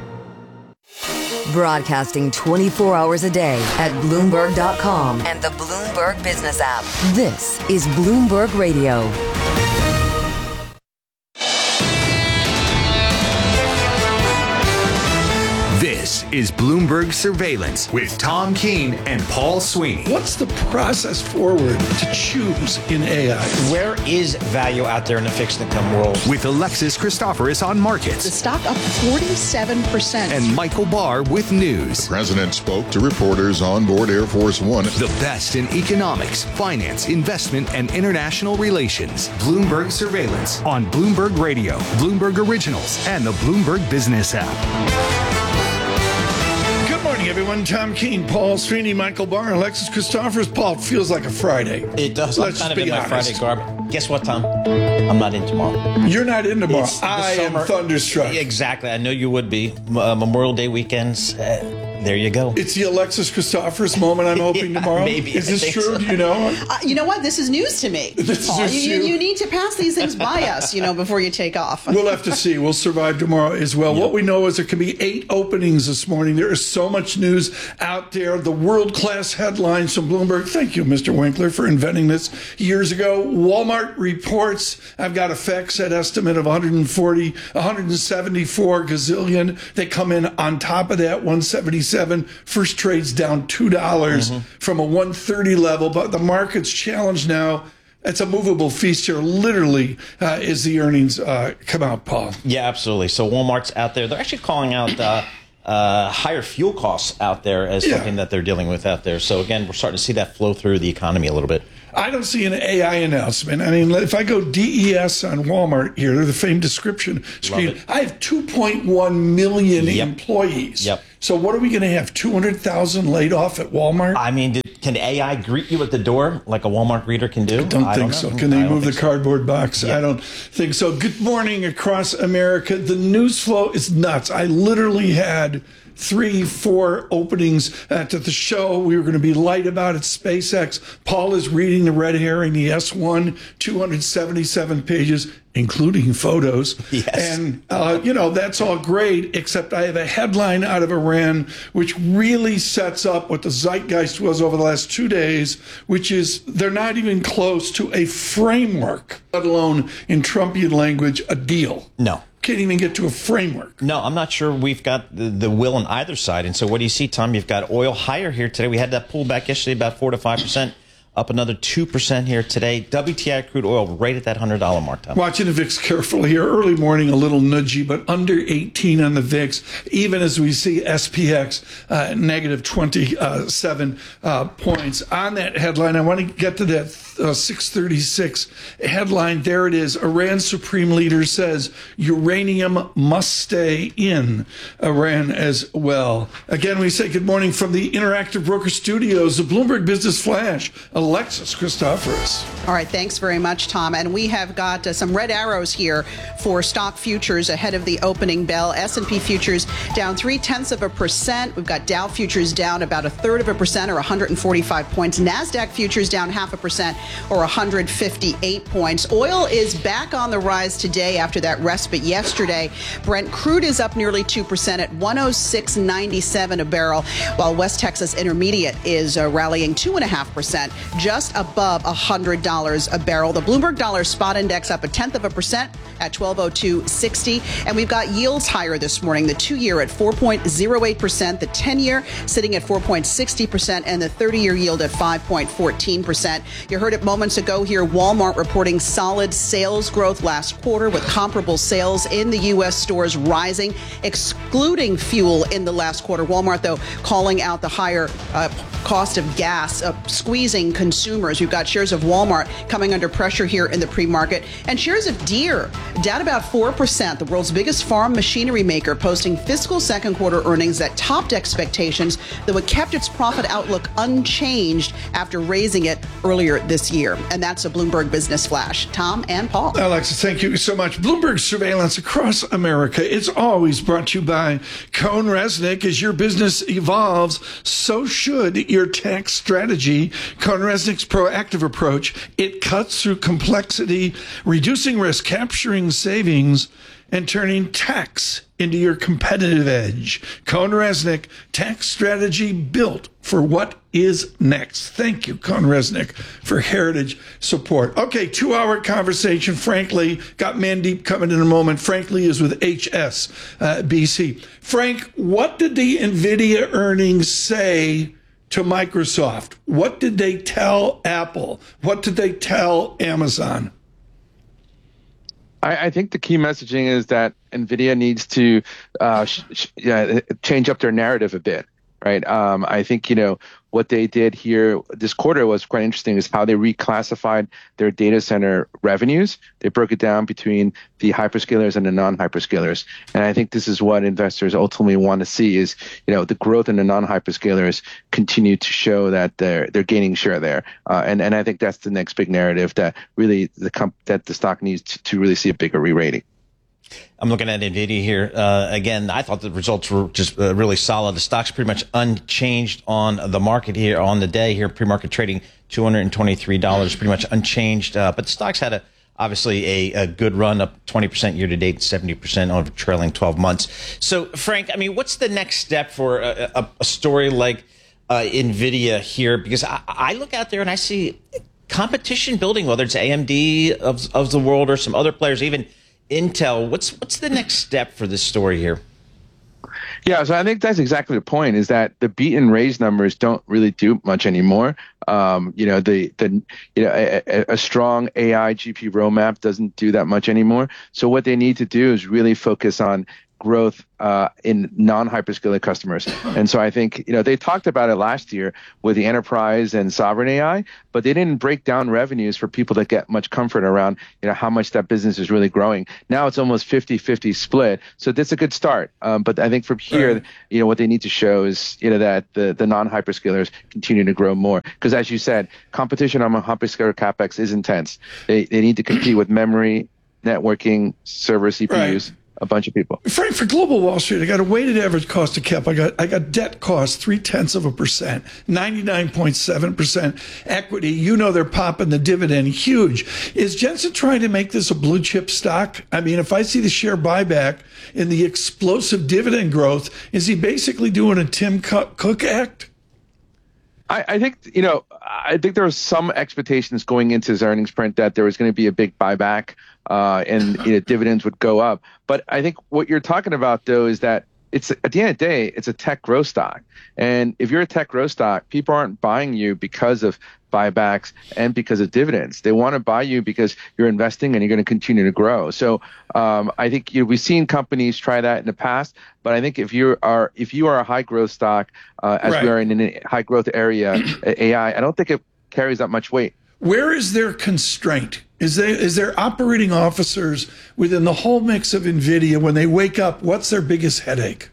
Broadcasting twenty-four hours a day at Bloomberg dot com and the Bloomberg Business app. This is Bloomberg Radio. This is Bloomberg Surveillance with Tom Keene and Paul Sweeney. What's the process forward to choose in A I? Where is value out there in the fixed income world? With Alexis Christoforous on markets. The stock up forty-seven percent. And Michael Barr with news. The president spoke to reporters on board Air Force One. The best in economics, finance, investment, and international relations. Bloomberg Surveillance on Bloomberg Radio, Bloomberg Originals, and the Bloomberg Business app. Good morning, everyone. Tom Keene, Paul Sweeney, Michael Barr, Alexis Christoforous. Paul, it feels like a Friday. It does. Let's I'm kind be of in my honest. Friday garb. Guess what, Tom? I'm not in tomorrow. You're not in tomorrow. It's the I am summer- thunderstruck. Exactly. I know you would be. Uh, Memorial Day weekends. Uh, there you go. It's the Alexis Christoforous moment I'm hoping Yeah, tomorrow. maybe. Is I this think true? so. Do you know? Uh, you know what? This is news to me. This Paul. is you, you, you. you need to pass these things by us, you know, before you take off. We'll have to see. We'll survive tomorrow as well. What we know is there can be eight openings this morning. There is so much news out there. The world-class headlines from Bloomberg. Thank you, Mister Winkler, for inventing this years ago. Walmart reports. I've got a FactSet estimate of one hundred forty, one hundred seventy-four gazillion. They come in on top of that, one seventy-seven. First trade's down two dollars Mm-hmm. from a one thirty level, but the market's challenged now It's a movable feast here, literally, uh, as the earnings uh, come out, Paul. Yeah, absolutely. So Walmart's out there. They're actually calling out uh, uh, higher fuel costs out there as yeah. something that they're dealing with out there. So, again, we're starting to see that flow through the economy a little bit. I don't see an A I announcement. I mean, if I go D E S on Walmart here, they're the famed description screen. I have two point one million yep. employees. Yep. So what are we going to have, two hundred thousand laid off at Walmart? I mean, did, can A I greet you at the door like a Walmart greeter can do? I don't I think don't so. Can they move the so. cardboard box? Yeah. I don't think so. Good morning across America. The news flow is nuts. I literally had three, four openings uh, to the show. We were going to be light about it. SpaceX. Paul is reading the red herring, the S one, two hundred seventy-seven pages, including photos. Yes. And, uh, you know, that's all great, except I have a headline out of Iran which really sets up what the zeitgeist was over the last two days, which is they're not even close to a framework, let alone in Trumpian language, a deal. No. Can't even get to a framework. No, I'm not sure we've got the, the will on either side. And so what do you see, Tom? You've got oil higher here today. We had that pullback yesterday, about four to five percent. Up another two percent here today. W T I crude oil right at that one hundred dollar mark, Tom. Watching the V I X carefully here. Early morning, a little nudgy, but under eighteen on the V I X, even as we see S P X uh, negative twenty-seven uh, points. On that headline, I want to get to that uh, six thirty-six headline. There it is. Iran's supreme leader says uranium must stay in Iran as well. Again, we say good morning from the Interactive Broker Studios, the Bloomberg Business Flash. Alexis Christoforous. All right, thanks very much, Tom. And we have got uh, some red arrows here for stock futures ahead of the opening bell. S and P futures down three-tenths of a percent. We've got Dow futures down about a third of a percent or one hundred forty-five points. NASDAQ futures down half a percent or one hundred fifty-eight points. Oil is back on the rise today after that respite yesterday. Brent crude is up nearly two percent at one oh six ninety-seven a barrel, while West Texas Intermediate is uh, rallying two point five percent. Just above one hundred dollars a barrel. The Bloomberg Dollar Spot Index up a tenth of a percent at twelve oh two sixty. And we've got yields higher this morning. The two-year at four point oh eight percent, the ten-year sitting at four point six oh percent, and the thirty-year yield at five point one four percent. You heard it moments ago here. Walmart reporting solid sales growth last quarter with comparable sales in the U S stores rising, excluding fuel in the last quarter. Walmart, though, calling out the higher uh, cost of gas, uh, squeezing consumers. We've got shares of Walmart coming under pressure here in the pre-market, and shares of Deere down about four percent. The world's biggest farm machinery maker posting fiscal second quarter earnings that topped expectations, though it kept its profit outlook unchanged after raising it earlier this year. And that's a Bloomberg Business Flash. Tom and Paul. Alexis, thank you so much. Bloomberg surveillance across America. It's always brought to you by CohnReznick. As your business evolves, so should your tax strategy. CohnReznick's proactive approach, it cuts through complexity, reducing risk, capturing savings, and turning tax into your competitive edge. CohnReznick, tax strategy built for what is next. Thank you, CohnReznick, for heritage support. Okay, two-hour conversation. Frankly, got Mandeep coming in a moment. Frankly is with H S B C. Frank, what did the NVIDIA earnings say to Microsoft? What did they tell Apple? What did they tell Amazon? I, I think the key messaging is that NVIDIA needs to uh, sh- sh- yeah, change up their narrative a bit, right? Um, I think, you know, what they did here this quarter was quite interesting is how they reclassified their data center revenues. They broke it down between the hyperscalers and the non-hyperscalers. And I think this is what investors ultimately want to see is, you know, the growth in the non-hyperscalers continue to show that they're they're gaining share there. Uh, and, and I think that's the next big narrative that really the comp- that the stock needs to, to really see a bigger re-rating. I'm looking at NVIDIA here. Uh, again, I thought the results were just uh, really solid. The stock's pretty much unchanged on the market here, on the day here, pre-market trading two hundred twenty-three dollars, pretty much unchanged. Uh, but the stock's had a obviously a, a good run, up twenty percent year to date, seventy percent over trailing twelve months. So, Frank, I mean, what's the next step for a, a, a story like uh, NVIDIA here? Because I, I look out there and I see competition building, whether it's A M D of, of the world or some other players, even Intel. What's what's the next step for this story here? Yeah, so I think that's exactly the point, is that the beat and raise numbers don't really do much anymore. Um, you know, the, the you know, a, a strong A I G P U roadmap doesn't do that much anymore. So what they need to do is really focus on growth uh, in non-hyperscaler customers. And so I think, you know, they talked about it last year with the enterprise and sovereign A I, but they didn't break down revenues for people that get much comfort around, you know, how much that business is really growing. Now it's almost fifty-fifty split. So that's a good start. Um, but I think from here, right. you know, what they need to show is, you know, that the, the non-hyperscalers continue to grow more. Because as you said, competition on hyperscaler CapEx is intense. They, they need to compete with memory, networking, server C P Us. Right. A bunch of people. Frank, for Global Wall Street, I got a weighted average cost of cap. I got I got debt cost three tenths of a percent, ninety-nine point seven percent equity. You know they're popping the dividend huge. Is Jensen trying to make this a blue chip stock? I mean, if I see the share buyback and the explosive dividend growth, is he basically doing a Tim Cook act? I, I think, you know, I think there was some expectations going into his earnings print that there was going to be a big buyback uh, and you know, dividends would go up. But I think what you're talking about, though, is that it's at the end of the day, it's a tech growth stock. And if you're a tech growth stock, people aren't buying you because of buybacks and because of dividends. They want to buy you because you're investing and you're going to continue to grow. So um, I think you know, we've seen companies try that in the past. But I think if you are if you are a high growth stock, uh, as right. we are in a high growth area, A I, I don't think it carries that much weight. Where is their constraint? Is there, is there operating officers within the whole mix of NVIDIA, when they wake up, what's their biggest headache?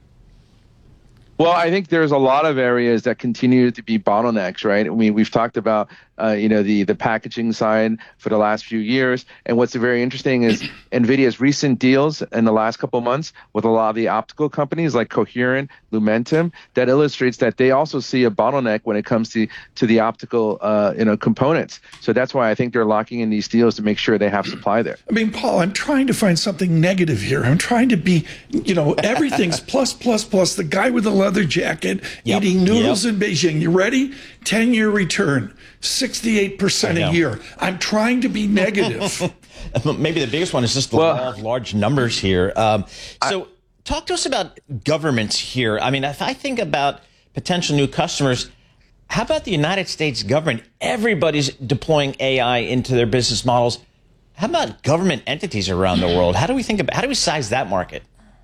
Well, I think there's a lot of areas that continue to be bottlenecks, right? I mean, we've talked about, uh, you know, the, the packaging side for the last few years. And what's very interesting is NVIDIA's recent deals in the last couple of months with a lot of the optical companies like Coherent, Lumentum, that illustrates that they also see a bottleneck when it comes to, to the optical, uh, you know, components. So that's why I think they're locking in these deals to make sure they have supply there. I mean, Paul, I'm trying to find something negative here. I'm trying to be, you know, everything's plus, plus, plus. The guy with the leather jacket yep. eating noodles yep. in Beijing. You ready? ten-year return, sixty-eight percent a year. I'm trying to be negative. Maybe the biggest one is just the well, law of large numbers here. Um, so I, talk to us about governments here. I mean, if I think about potential new customers, how about the United States government? Everybody's deploying A I into their business models. How about government entities around the world? How do we think about, how do we size that market?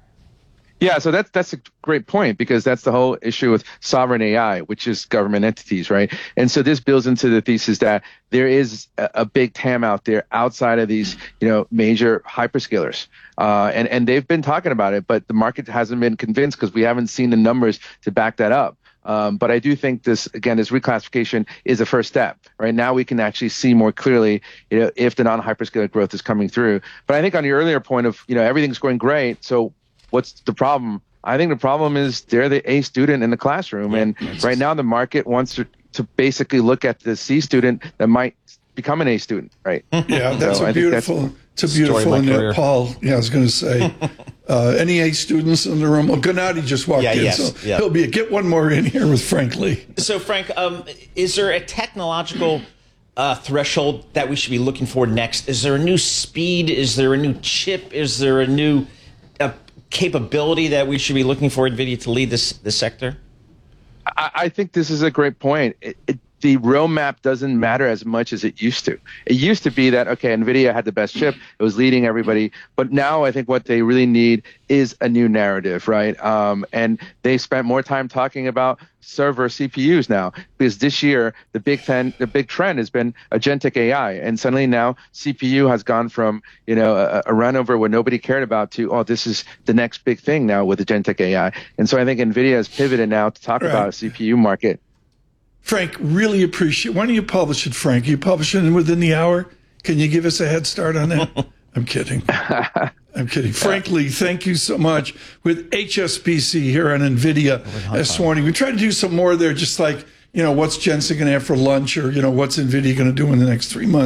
Yeah, so that's that's a great point, because that's the whole issue with sovereign A I, which is government entities, right? And so this builds into the thesis that there is a, a big T A M out there outside of these, you know, major hyperscalers, uh, and and they've been talking about it, but the market hasn't been convinced because we haven't seen the numbers to back that up. Um, but I do think this, again, this reclassification is a first step. Right now, we can actually see more clearly, you know, if the non-hyperscaler growth is coming through. But I think on your earlier point of, you know, everything's going great, so what's the problem? I think the problem is they're the A student in the classroom. And right now the market wants to, to basically look at the C student that might become an A student, right? Yeah, that's so a beautiful, that's it's a beautiful, and uh, Paul, yeah, I was going to say, uh, any A students in the room? Well, Gennady just walked yeah, in, yes, so yeah. he'll be, get one more in here with Frank Lee. So Frank, um, is there a technological uh, threshold that we should be looking for next? Is there a new speed? Is there a new chip? Is there a new uh, capability that we should be looking for NVIDIA to lead this this sector? I, I think this is a great point. It, it, the roadmap doesn't matter as much as it used to. It used to be that, okay, NVIDIA had the best chip. It was leading everybody. But now I think what they really need is a new narrative, right? Um, and they spent more time talking about server C P Us now, because this year the big ten, the big trend has been agentic A I, and suddenly now C P U has gone from, you know, a, a run over where nobody cared about to, oh, this is the next big thing now with agentic A I. And so I think NVIDIA has pivoted now to talk right. about a C P U market. Frank, really appreciate. Why don't you publish it, Frank? You publish it within the hour. Can you give us a head start on that? I'm kidding. I'm kidding. Frank Lee, thank you so much. With H S B C here on NVIDIA this morning. We try to do some more there, just like, you know, what's Jensen going to have for lunch, or, you know, what's NVIDIA going to do in the next three months.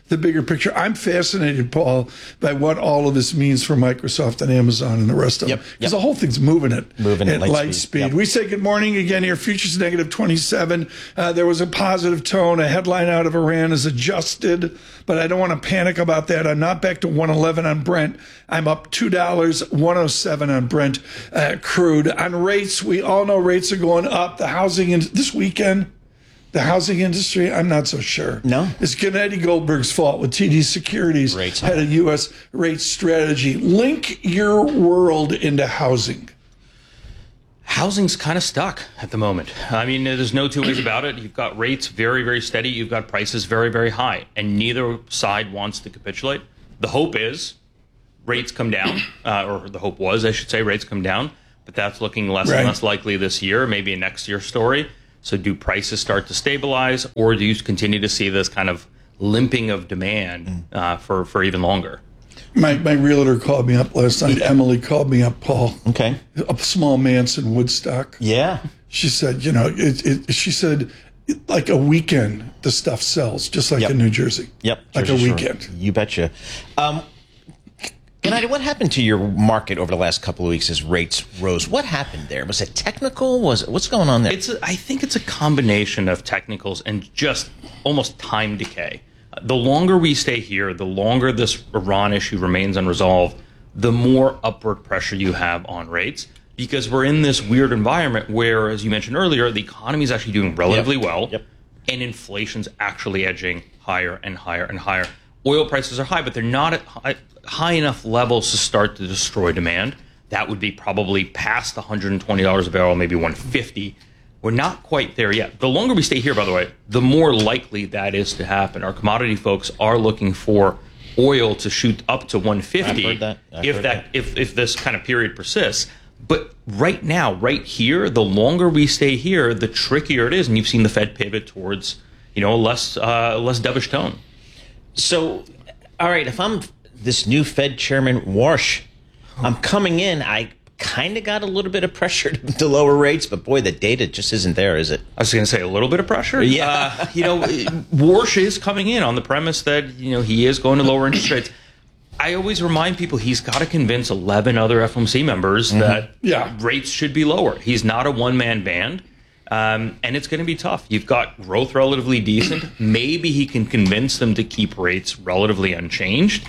the bigger picture. I'm fascinated, Paul, by what all of this means for Microsoft and Amazon and the rest of yep, them. Because yep. the whole thing's moving at, moving at at light, light speed. speed. Yep. We say good morning again here. Futures negative twenty-seven. Uh, there was a positive tone. A headline out of Iran is adjusted, but I don't want to panic about that. I'm not back to one eleven on Brent. I'm up two dollars, one oh seven on Brent uh, crude. On rates, we all know rates are going up. The housing in this weekend, the housing industry, I'm not so sure. No. It's Gennady Goldberg's fault with T D Securities, Rates head of U S rate strategy. Link your world into housing. Housing's kind of stuck at the moment. I mean, there's no two ways about it. You've got rates very, very steady. You've got prices very, very high. And neither side wants to capitulate. The hope is rates come down, uh, or the hope was, I should say, rates come down. But that's looking less Right. and less likely this year, maybe a next year story. So do prices start to stabilize, or do you continue to see this kind of limping of demand uh, for, for even longer? My my realtor called me up last night. Emily called me up, Paul. Okay. A small manse in Woodstock. Yeah. She said, you know, it, it, she said, like a weekend, the stuff sells, just like Yep. in New Jersey. Yep. Like Jersey a Shore. weekend. You betcha. Um, Gennady, what happened to your market over the last couple of weeks as rates rose? What happened there? Was it technical? Was what's going on there? It's a, I think it's a combination of technicals and just almost time decay. The longer we stay here, the longer this Iran issue remains unresolved, the more upward pressure you have on rates, because we're in this weird environment where, as you mentioned earlier, the economy is actually doing relatively Yep. well, Yep. and inflation's actually edging higher and higher and higher. Oil prices are high, but they're not at high, high enough levels to start to destroy demand. That would be probably past one hundred twenty dollars a barrel, maybe one hundred fifty dollars. We're not quite there yet. The longer we stay here, by the way, the more likely that is to happen. Our commodity folks are looking for oil to shoot up to one hundred fifty I've heard that. I've if heard that, that. if if this kind of period persists. But right now, right here, the longer we stay here, the trickier it is, and you've seen the Fed pivot towards, you know, a less uh, less dovish tone. So, all right, if I'm this new Fed Chairman Warsh, I'm coming in. I kind of got a little bit of pressure to, to lower rates, but boy, the data just isn't there, is it? I was going to say a little bit of pressure. Yeah. Uh, you know, Warsh is coming in on the premise that, you know, he is going to lower interest rates. I always remind people he's got to convince eleven other F O M C members Mm-hmm. that Yeah. rates should be lower. He's not a one-man band, um, and it's going to be tough. You've got growth relatively decent. Maybe he can convince them to keep rates relatively unchanged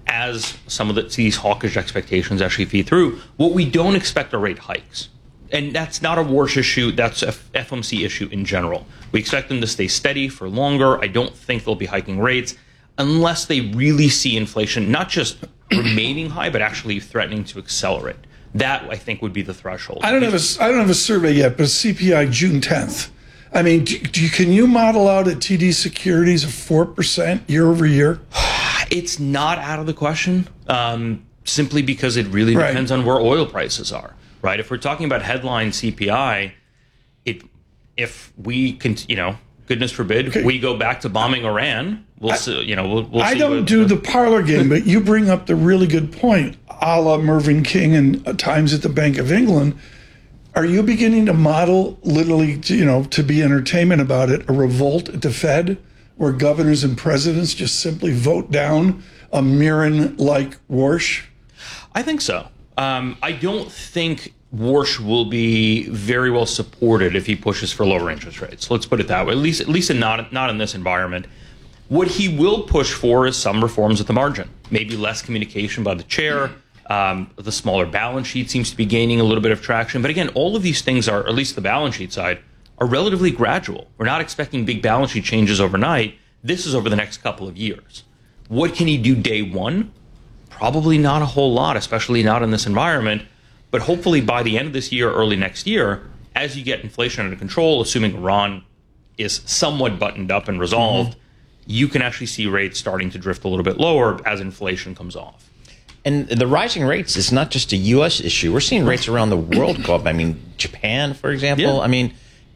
as some of the, these hawkish expectations actually feed through. What we don't expect are rate hikes. And that's not a Warsh issue. That's a F O M C issue in general. We expect them to stay steady for longer. I don't think they'll be hiking rates unless they really see inflation not just remaining high, but actually threatening to accelerate. That, I think, would be the threshold. I don't have a I don't have a survey yet, but C P I June tenth. I mean, do, do you, can you model out at T D Securities a four percent year over year? It's not out of the question, um, simply because it really Right. depends on where oil prices are. Right? If we're talking about headline C P I, it if we can, you know, goodness forbid, Okay. we go back to bombing Iran, we'll I- see, you know, we'll, we'll I see don't what- do the parlor game, but you bring up the really good point, a la Mervyn King and at times at the Bank of England. Are you beginning to model, literally, you know, to be entertainment about it, a revolt at the Fed where governors and presidents just simply vote down a Mirren-like Warsh? I think so. Um, I don't think Warsh will be very well supported if he pushes for lower interest rates. Let's put it that way. At least, at least in not not in this environment. What he will push for is some reforms at the margin. Maybe less communication by the chair. Um, the smaller balance sheet seems to be gaining a little bit of traction. But again, all of these things are, at least the balance sheet side, are relatively gradual. We're not expecting big balance sheet changes overnight. This is over the next couple of years. What can he do day one? Probably not a whole lot, especially not in this environment. But hopefully by the end of this year, early next year, as you get inflation under control, assuming Iran is somewhat buttoned up and resolved, mm-hmm. you can actually see rates starting to drift a little bit lower as inflation comes off. And the rising rates is not just a U S issue. We're seeing rates around the world go up. I mean, Japan, for example. Yeah. I mean,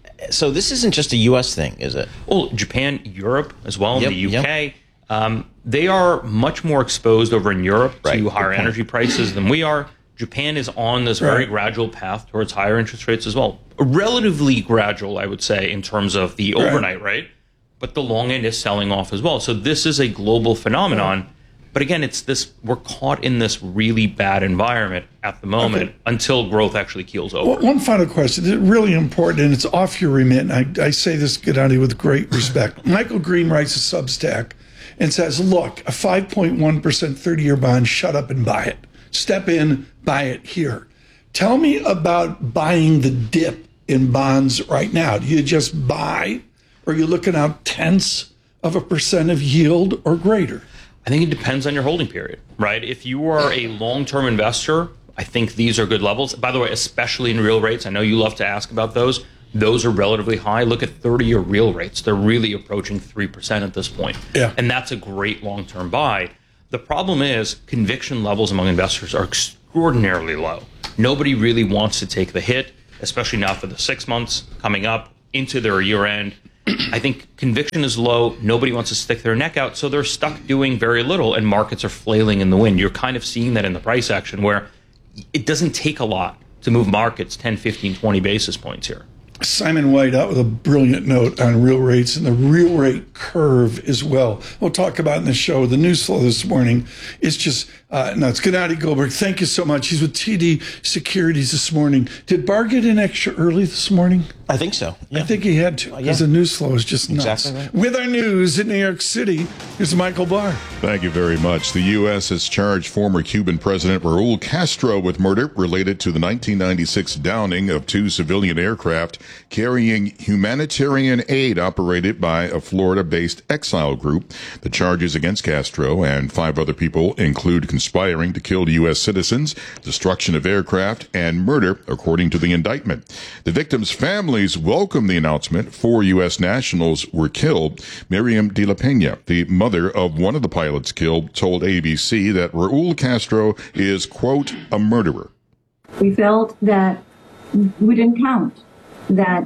so this isn't just a U S thing, is it? Well, Japan, Europe as well, Yep, the U K. yep. Um, they are much more exposed over in Europe Right, to higher good point. energy prices than we are. Japan is on this very Right. gradual path towards higher interest rates as well. Relatively gradual, I would say, in terms of the overnight rate. but the long end is selling off as well. So this is a global phenomenon. But again, it's this, we're caught in this really bad environment at the moment okay. until growth actually keels over. Well, one final question. It's really important, and it's off your remit. And I, I say this, Gennady, with great respect. Michael Green writes a Substack and says, look, a five point one percent thirty-year bond, shut up and buy it. Step in, buy it here. Tell me about buying the dip in bonds right now. Do you just buy, or are you looking out tenths of a percent of yield or greater? I think it depends on your holding period, right? If you are a long-term investor, I think these are good levels. By the way, especially in real rates, I know you love to ask about those. Those are relatively high. Look at thirty-year real rates. They're really approaching three percent at this point. Yeah. And that's a great long-term buy. The problem is conviction levels among investors are extraordinarily low. Nobody really wants to take the hit, especially now for the six months coming up into their year end. I think conviction is low. Nobody wants to stick their neck out, so they're stuck doing very little, and markets are flailing in the wind. You're kind of seeing that in the price action, where it doesn't take a lot to move markets ten, fifteen, twenty basis points here. Simon White out with a brilliant note on real rates and the real rate curve as well. We'll talk about in the show. The news flow this morning is just uh, nuts. Gennady Goldberg, thank you so much. He's with T D Securities this morning. Did Barr get in extra early this morning? I think so. Yeah. I think he had to, because uh, yeah. the news flow is just nuts. Exactly right. With our news in New York City, here's Michael Barr. Thank you very much. The U S has charged former Cuban President Raul Castro with murder related to the nineteen ninety-six downing of two civilian aircraft carrying humanitarian aid operated by a Florida-based exile group. The charges against Castro and five other people include conspiring to kill U S citizens, destruction of aircraft, and murder, according to the indictment. The victims' families welcomed the announcement four U S nationals were killed. Miriam de la Pena, the mother of one of the pilots killed, told A B C that Raul Castro is, quote, a murderer. We felt that we didn't count, that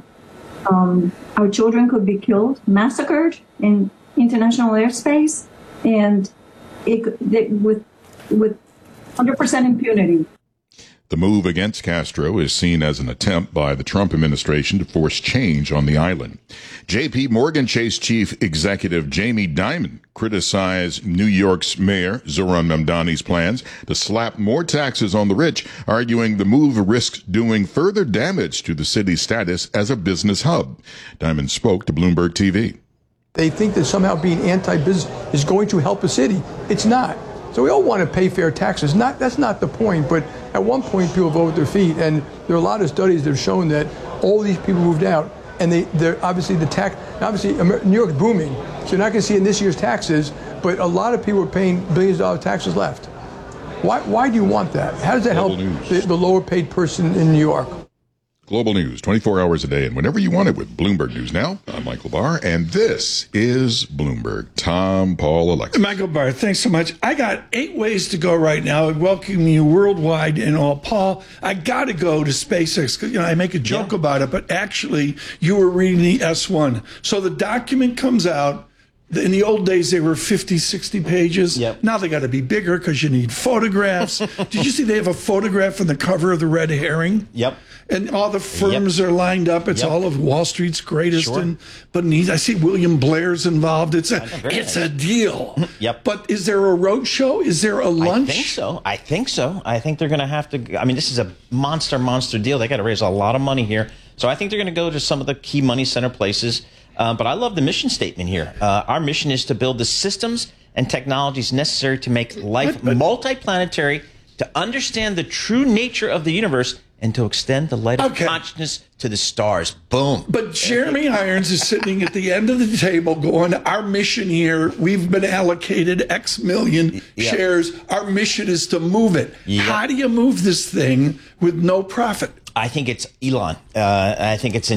um, our children could be killed, massacred in international airspace, and it, they, with with one hundred percent impunity. The move against Castro is seen as an attempt by the Trump administration to force change on the island. J P. Morgan Chase chief executive Jamie Dimon criticized New York's mayor Zohran Mamdani's plans to slap more taxes on the rich, arguing the move risks doing further damage to the city's status as a business hub. Dimon spoke to Bloomberg T V. They think that somehow being anti-business is going to help a city. It's not. So we all want to pay fair taxes. Not that's not the point, but at one point people vote with their feet, and there are a lot of studies that have shown that all these people moved out, and they they're obviously the tax obviously New York's booming, so you're not going to see in this year's taxes, but a lot of people are paying billions of dollars taxes left. Why why do you want that? How does that help the, the lower paid person in New York? Global news, twenty-four hours a day and whenever you want it with Bloomberg News Now. I'm Michael Barr, and this is Bloomberg. Tom, Paul, Alexa. Michael Barr, thanks so much. I got eight ways to go right now. I welcome you worldwide and all. Paul, I got to go to SpaceX. You know, I make a joke yeah. about it, but actually, you were reading the S one. So the document comes out. In the old days, they were fifty, sixty pages. Yep. Now they got to be bigger because you need photographs. Did you see they have a photograph on the cover of the Red Herring? Yep. And all the firms yep. are lined up. It's yep. all of Wall Street's greatest. Sure. And beneath, I see William Blair's involved. It's a it's nice. a deal. Yep. But is there a road show? Is there a lunch? I think so. I think so. I think they're going to have to. I mean, this is a monster, monster deal. They got to raise a lot of money here. So I think they're going to go to some of the key money center places. Uh, but I love the mission statement here. Uh, our mission is to build the systems and technologies necessary to make life but, but, multiplanetary, to understand the true nature of the universe, and to extend the light okay. of consciousness to the stars. Boom. But Jeremy Irons is sitting at the end of the table going, our mission here, we've been allocated X million yep. shares. Our mission is to move it. Yep. How do you move this thing with no profit? I think it's Elon. Uh, I think it's an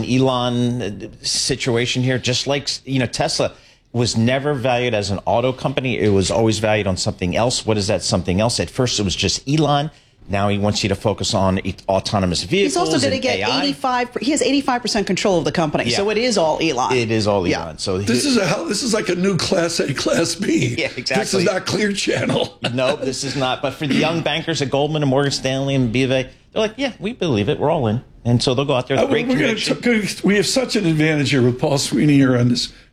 Elon situation here, just like, you know, Tesla was never valued as an auto company. It was always valued on something else. What is that something else? At first, it was just Elon. Now he wants you to focus on autonomous vehicles. He's also going to get eighty-five. He has eighty-five percent control of the company, yeah. so it is all Elon. It is all Elon. Yeah. So this he, is a this is like a new Class A, Class B. Yeah, exactly. This is not Clear Channel. No, this is not. But for the young bankers at Goldman and Morgan Stanley and B of A, they're like, yeah, we believe it. We're all in. And so they'll go out there with uh, great we're conviction. Gonna, we have such an advantage here with Paul Sweeney here on this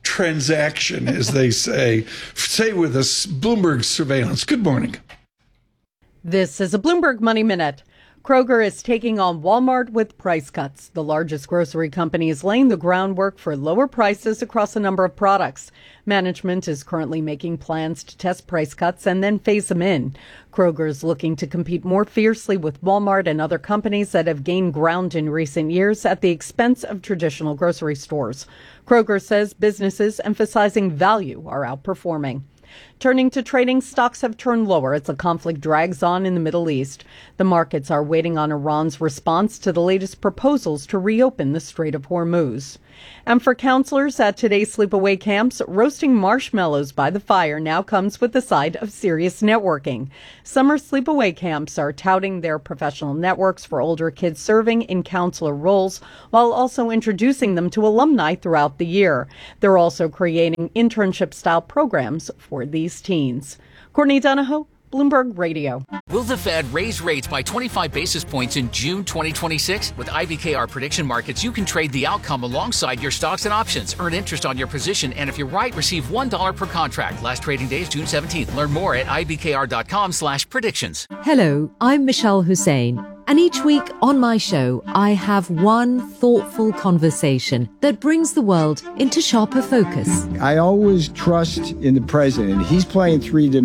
transaction, as they say. Stay with us. Bloomberg Surveillance. Good morning. This is a Bloomberg Money Minute. Kroger is taking on Walmart with price cuts. The largest grocery company is laying the groundwork for lower prices across a number of products. Management is currently making plans to test price cuts and then phase them in. Kroger is looking to compete more fiercely with Walmart and other companies that have gained ground in recent years at the expense of traditional grocery stores. Kroger says businesses emphasizing value are outperforming. Turning to trading, stocks have turned lower as the conflict drags on in the Middle East. The markets are waiting on Iran's response to the latest proposals to reopen the Strait of Hormuz. And for counselors at today's sleepaway camps, roasting marshmallows by the fire now comes with the side of serious networking. Summer sleepaway camps are touting their professional networks for older kids serving in counselor roles, while also introducing them to alumni throughout the year. They're also creating internship-style programs for these teens. Courtney Donahoe, Bloomberg Radio. Will the Fed raise rates by twenty-five basis points in June twenty twenty-six? With I B K R prediction markets, you can trade the outcome alongside your stocks and options. Earn interest on your position, and if you're right, receive one dollar per contract. Last trading day is June seventeenth. Learn more at ibkr.com slash predictions. Hello, I'm Michelle Hussein. And each week on my show, I have one thoughtful conversation that brings the world into sharper focus. I always trust in the president. He's playing three dimensions.